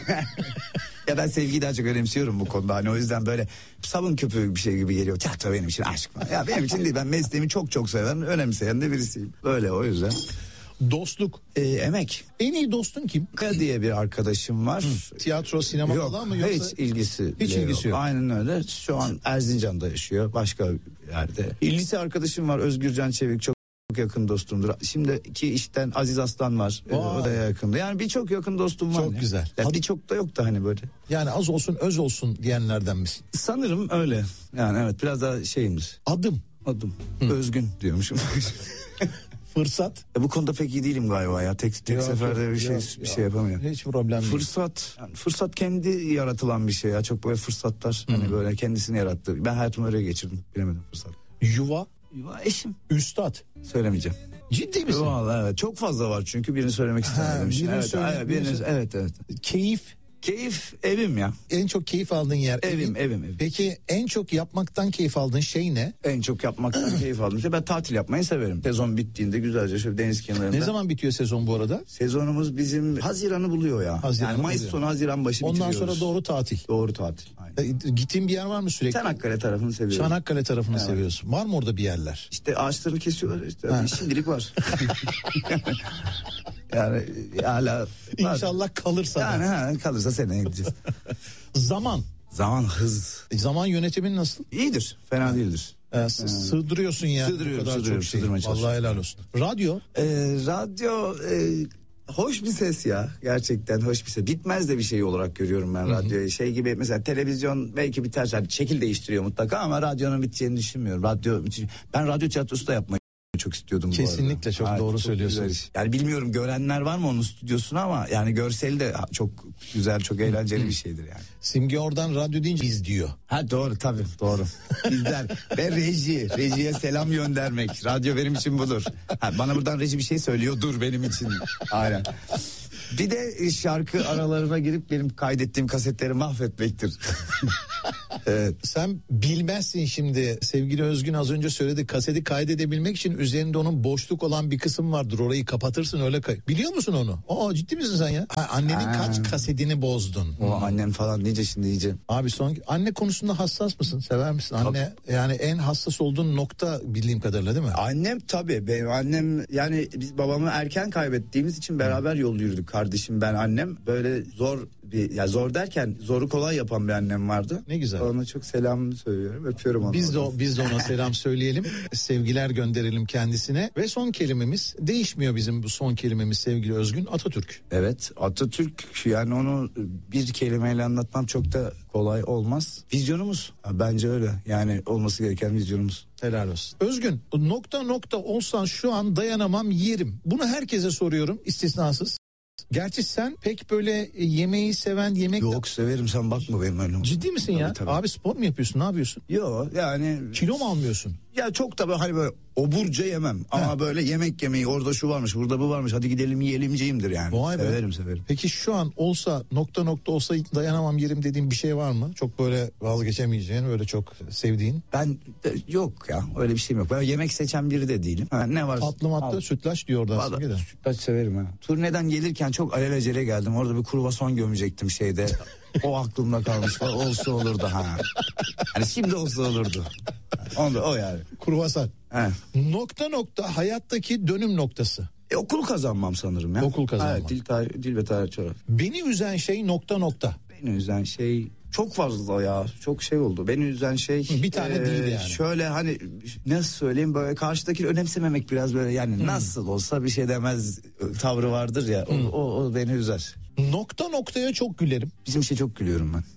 Speaker 6: Ya ben sevgiyi daha çok önemsiyorum bu konuda. Hani o yüzden böyle sabun köpüğü bir şey gibi geliyor. Tiyatro benim için aşk mı? Ya benim için değil. Ben mesleğimi çok çok seven, önemseyen de birisiyim. Böyle o yüzden.
Speaker 5: Dostluk.
Speaker 6: Ee, emek.
Speaker 5: En iyi dostun kim?
Speaker 6: Kaya diye bir arkadaşım var.
Speaker 5: Hı. Tiyatro, sinema
Speaker 6: yok,
Speaker 5: falan mı yoksa?
Speaker 6: Hiç ilgisi
Speaker 5: Hiç ilgisi yok.
Speaker 6: Aynen öyle. Şu an Erzincan'da yaşıyor. Başka yerde. Lise arkadaşım var, Özgürcan Çevik. Çok Çok yakın dostumdur. Şimdiki işten Aziz Aslan var. Ee, o da yakındı. Yani birçok yakın dostum var.
Speaker 5: Çok
Speaker 6: ya.
Speaker 5: güzel.
Speaker 6: Ya birçok da yok da hani böyle.
Speaker 5: Yani az olsun öz olsun diyenlerden misin?
Speaker 6: Sanırım öyle. Yani evet, biraz daha şeyimdir.
Speaker 5: Adım.
Speaker 6: Adım. Hı. Özgün diyormuşum.
Speaker 5: Fırsat.
Speaker 6: Ya bu konuda pek iyi değilim galiba ya. Tek tek
Speaker 5: yok,
Speaker 6: seferde
Speaker 5: yok,
Speaker 6: bir şey
Speaker 5: yok,
Speaker 6: bir
Speaker 5: yok.
Speaker 6: şey yapamıyorum.
Speaker 5: Hiç problem değil.
Speaker 6: Fırsat. Yani fırsat kendi yaratılan bir şey ya. Çok böyle fırsatlar Hı. hani böyle kendisini yarattı. Ben hayatımı öyle geçirdim. Bilemedim fırsat.
Speaker 5: Yuva.
Speaker 6: Yuva eşim.
Speaker 5: Üstad.
Speaker 6: Söylemeyeceğim.
Speaker 5: Ciddi misin?
Speaker 6: Vallahi evet. Çok fazla var çünkü birini söylemek istemedim.
Speaker 5: Birini
Speaker 6: Evet,
Speaker 5: söyle,
Speaker 6: evet,
Speaker 5: birini
Speaker 6: birini,
Speaker 5: söyle.
Speaker 6: evet evet.
Speaker 5: Keyif.
Speaker 6: Keyif evim ya.
Speaker 5: En çok keyif aldığın yer.
Speaker 6: Evim, evim, evim.
Speaker 5: Peki en çok yapmaktan keyif aldığın şey ne?
Speaker 6: En çok yapmaktan keyif aldım. İşte ben tatil yapmayı severim. Sezon bittiğinde güzelce şöyle deniz kenarında.
Speaker 5: Ne zaman bitiyor sezon bu arada?
Speaker 6: Sezonumuz bizim Haziran'ı buluyor ya.
Speaker 5: Haziran'ı
Speaker 6: yani Mayıs
Speaker 5: buluyor.
Speaker 6: sonu Haziran başı
Speaker 5: Ondan
Speaker 6: bitiriyoruz.
Speaker 5: sonra doğru tatil.
Speaker 6: Doğru tatil. Aynen.
Speaker 5: E, gittiğin bir yer var mı sürekli?
Speaker 6: Çanakkale tarafını seviyorum.
Speaker 5: Çanakkale tarafını
Speaker 6: Evet.
Speaker 5: seviyorsun. Var mı orada bir yerler?
Speaker 6: İşte ağaçlarını kesiyorlar işte.
Speaker 5: Ha.
Speaker 6: Şimdilik var. yani hala var.
Speaker 5: İnşallah kalırsa.
Speaker 6: Yani ha, kalırsa seneye gideceğiz.
Speaker 5: Zaman.
Speaker 6: Zaman hız.
Speaker 5: E, zaman yönetimin nasıl?
Speaker 6: İyidir. Fena değildir.
Speaker 5: E, s- sığdırıyorsun yani.
Speaker 6: Sığdırıyorum,
Speaker 5: Bu kadar
Speaker 6: sığdırıyorum,
Speaker 5: çok şey.
Speaker 6: sığdırmaya çalışıyorum.
Speaker 5: Vallahi helal olsun. Radyo.
Speaker 6: Ee, radyo e, hoş bir ses ya, gerçekten hoş bir ses. Bitmez de bir şey olarak görüyorum ben radyoyu. Şey gibi mesela televizyon belki biter, yani şekil değiştiriyor mutlaka ama radyonun biteceğini düşünmüyorum. Radyo, ben radyo tiyatrosu da yapmayı çok istiyordum.
Speaker 5: Kesinlikle,
Speaker 6: bu arada.
Speaker 5: çok
Speaker 6: Evet,
Speaker 5: doğru
Speaker 6: çok
Speaker 5: söylüyorsun.
Speaker 6: güzel iş. Yani bilmiyorum görenler var mı onun stüdyosunu ama yani görseli de çok güzel, çok eğlenceli bir şeydir yani.
Speaker 5: Simge oradan radyo deyince biz diyor.
Speaker 6: Ha doğru, tabii doğru. Bizler ve reji, rejiye selam göndermek. Radyo benim için budur. Ha, bana buradan reji bir şey söylüyordur benim için. Aynen. Bir de şarkı aralarına girip benim kaydettiğim kasetleri mahvetmektir. Evet.
Speaker 5: Sen bilmezsin şimdi, sevgili Özgün az önce söyledi, kaseti kaydedebilmek için üzerinde onun boşluk olan bir kısım vardır, orayı kapatırsın öyle kay. Biliyor musun onu? Aa, ciddi misin sen ya? Ha, annenin
Speaker 6: Ha.
Speaker 5: kaç kasetini bozdun?
Speaker 6: O annem falan diyece şimdi iyice.
Speaker 5: Abi son anne konusunda hassas mısın? Sever misin? Anne yani en hassas olduğun nokta bildiğim kadarıyla değil mi?
Speaker 6: Annem tabii, benim annem yani biz babamı erken kaybettiğimiz için beraber yol yürüdük, kardeşim ben annem. Böyle zor bir, ya zor derken zoru kolay yapan bir annem vardı.
Speaker 5: Ne güzel.
Speaker 6: Ona çok selam söylüyorum, öpüyorum onu.
Speaker 5: Biz de o- biz de ona selam söyleyelim. Sevgiler gönderelim kendisine. Ve son kelimemiz değişmiyor, bizim bu son kelimemiz sevgili Özgün, Atatürk.
Speaker 6: Evet, Atatürk, yani onu bir kelimeyle anlatmam çok da kolay olmaz. Vizyonumuz, bence öyle, yani olması gereken vizyonumuz.
Speaker 5: Helal olsun. Özgün, nokta nokta olsan şu an dayanamam yerim. Bunu herkese soruyorum istisnasız. Gerçi sen pek böyle yemeği seven, yemek...
Speaker 6: Yok, severim, sen bakma benim öyle.
Speaker 5: Ciddi misin
Speaker 6: Tabii,
Speaker 5: ya?
Speaker 6: tabii.
Speaker 5: Abi spor mu yapıyorsun, ne yapıyorsun?
Speaker 6: Yok yani...
Speaker 5: Kilo mu almıyorsun?
Speaker 6: Ya çok da böyle hani böyle oburca yemem. Ama
Speaker 5: He.
Speaker 6: böyle yemek yemeyi, orada şu varmış, burada bu varmış, hadi gidelim yiyelimciyimdir yani.
Speaker 5: Vay be.
Speaker 6: Severim severim.
Speaker 5: Peki şu an olsa nokta nokta olsa dayanamam yerim dediğin bir şey var mı? Çok böyle vazgeçemeyeceğin, böyle çok sevdiğin.
Speaker 6: Ben de, yok ya, öyle bir şeyim yok. Ben yemek seçen biri de değilim. Ha, ne var?
Speaker 5: Tatlı matlı, sütlaç diyorlar
Speaker 6: Valla
Speaker 5: aslında.
Speaker 6: sütlaç severim ha. Turneden gelirken çok alelacele geldim. Orada bir kruvasan gömecektim şeyde. O aklımda kalmış falan. Olsa olurdu ha. Hani şimdi olsa olurdu. Onda o yani.
Speaker 5: Kruvasan.
Speaker 6: He.
Speaker 5: Nokta nokta hayattaki dönüm noktası.
Speaker 6: E, okul kazanmam sanırım ya.
Speaker 5: Okul kazanmam.
Speaker 6: Evet, dil, tarih, dil ve tarih coğrafya.
Speaker 5: Beni üzen şey nokta nokta.
Speaker 6: Beni üzen şey çok fazla ya. Çok şey oldu. Beni üzen şey.
Speaker 5: Bir tane
Speaker 6: e,
Speaker 5: değil yani.
Speaker 6: Şöyle hani nasıl söyleyeyim, böyle karşıdakini önemsememek biraz böyle yani hmm. nasıl olsa bir şey demez tavrı vardır ya. Hmm. O, o, o beni üzer.
Speaker 5: Nokta noktaya çok gülerim.
Speaker 6: Bizim şey çok gülüyorum ben.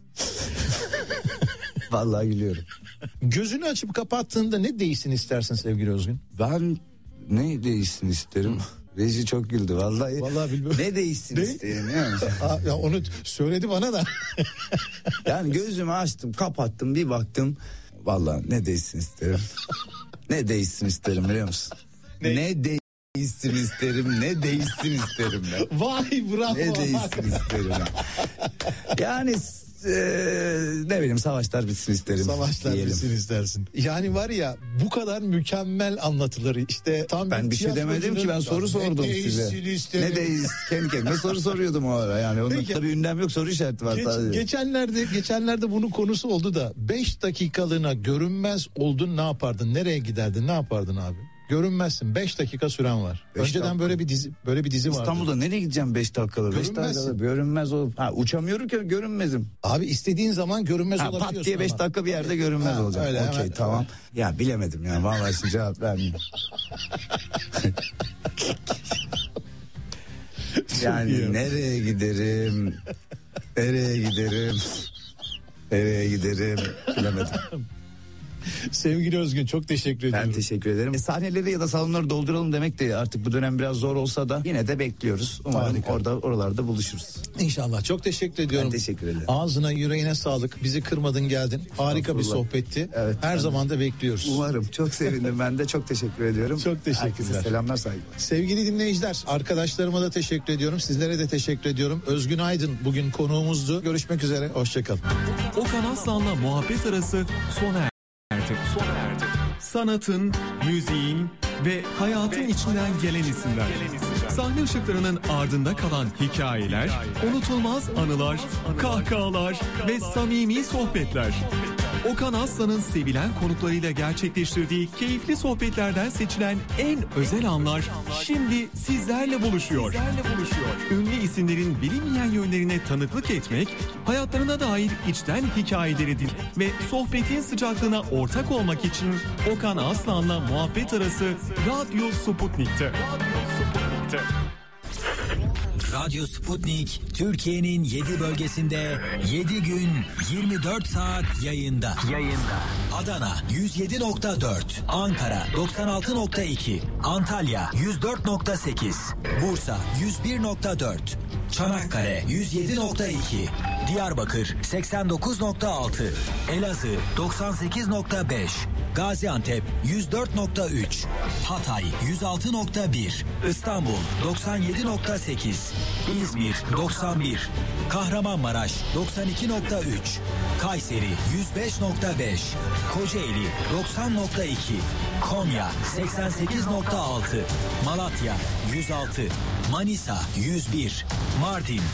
Speaker 6: Vallahi gülüyorum.
Speaker 5: Gözünü açıp kapattığında ne değişsin istersin sevgili Özgün?
Speaker 6: Ben ne değişsin isterim? Reji çok güldü vallahi.
Speaker 5: Vallahi bilmiyorum.
Speaker 6: Ne değişsin
Speaker 5: Ne?
Speaker 6: isterim yani.
Speaker 5: Aa, ya onu söyledi bana da.
Speaker 6: Yani gözümü açtım, kapattım, bir baktım. Vallahi ne değişsin isterim. Ne değişsin isterim biliyor musun? Ne, ne değişsin isterim, ne değişsin isterim ben.
Speaker 5: Vay bravo.
Speaker 6: Ne değişsin isterim ben. Yani Ee, ne bileyim, savaşlar bitsin isterim.
Speaker 5: Savaşlar
Speaker 6: diyelim.
Speaker 5: bitsin istersin. Yani var ya, bu kadar mükemmel anlatılır işte. Tam
Speaker 6: Ben bir şey demedim ki, ben soru sordum size.
Speaker 5: Isterim.
Speaker 6: Ne değişsin, kendi kendime soru soruyordum o ara yani. Onun
Speaker 5: Peki.
Speaker 6: tabii ünlem yok, soru işareti var
Speaker 5: Geç,
Speaker 6: sadece.
Speaker 5: geçenlerde geçenlerde bunun konusu oldu da beş dakikalığına görünmez oldun, ne yapardın? Nereye giderdin? Ne yapardın abi? Görünmezsin. beş dakika süren var.
Speaker 6: Beş
Speaker 5: Önceden
Speaker 6: dakika.
Speaker 5: böyle bir dizi böyle bir dizi vardı.
Speaker 6: İstanbul'da nereye gideceğim beş dakikada? beş
Speaker 5: Görünmezsin.
Speaker 6: dakikada görünmez ol. Ha, uçamıyorum ki, görünmezim.
Speaker 5: Abi istediğin zaman görünmez
Speaker 6: Ha,
Speaker 5: olabiliyorsun.
Speaker 6: pat diye beş
Speaker 5: ama.
Speaker 6: dakika bir yerde görünmez
Speaker 5: Ha,
Speaker 6: olacak.
Speaker 5: öyle,
Speaker 6: Okey,
Speaker 5: hemen-
Speaker 6: tamam. Ya bilemedim yani, vallahi şimdi cevap vermeyeyim. Yani nereye giderim? Nereye giderim? Nereye giderim? Bilemedim.
Speaker 5: Sevgili Özgün, çok teşekkür ediyorum.
Speaker 6: Ben teşekkür ederim. E, sahneleri ya da salonları dolduralım demek de artık bu dönem biraz zor olsa da yine de bekliyoruz. Umarım
Speaker 5: Harika.
Speaker 6: orada oralarda buluşuruz.
Speaker 5: İnşallah. Çok teşekkür ediyorum.
Speaker 6: Ben teşekkür ederim.
Speaker 5: Ağzına, yüreğine sağlık. Bizi kırmadın, geldin. Harika bir sohbetti.
Speaker 6: Evet,
Speaker 5: Her
Speaker 6: ben-
Speaker 5: zaman da bekliyoruz.
Speaker 6: Umarım. Çok sevindim, ben de çok teşekkür ediyorum.
Speaker 5: Çok teşekkürler.
Speaker 6: Herkese selamlar, saygılar.
Speaker 5: Sevgili dinleyiciler, arkadaşlarıma da teşekkür ediyorum. Sizlere de teşekkür ediyorum. Özgün Aydın bugün konuğumuzdu. Görüşmek üzere. Hoşçakalın.
Speaker 3: Okan Aslan'la muhabbet arası sona erdi. Sona erdi.
Speaker 4: Sanatın, müziğin ve hayatın içinden gelen isimler. Sahne ışıklarının ardında kalan hikayeler, unutulmaz anılar, kahkahalar ve samimi sohbetler. Okan Aslan'ın sevilen konuklarıyla gerçekleştirdiği keyifli sohbetlerden seçilen en özel anlar şimdi sizlerle buluşuyor. Ünlü isimlerin bilinmeyen yönlerine tanıklık etmek, hayatlarına dair içten hikayeleri dinlemek ve sohbetin sıcaklığına ortak olmak için Okan Aslan'la muhabbet arası Radyo Sputnik'te.
Speaker 7: Radyo Sputnik Türkiye'nin yedi bölgesinde yedi gün yirmi dört saat yayında. Yayında. Adana yüz yedi nokta dört, Ankara doksan altı nokta iki, Antalya yüz dört nokta sekiz, Bursa yüz bir nokta dört, Çanakkale yüz yedi nokta iki, Diyarbakır seksen dokuz nokta altı, Elazığ doksan sekiz nokta beş, Gaziantep yüz dört nokta üç, Hatay yüz altı nokta bir, İstanbul doksan yedi nokta sekiz, İzmir doksan bir, Kahramanmaraş doksan iki nokta üç, Kayseri yüz beş nokta beş, Kocaeli doksan nokta iki, Konya seksen sekiz nokta altı, Malatya yüz altı, Manisa yüz bir, Mardin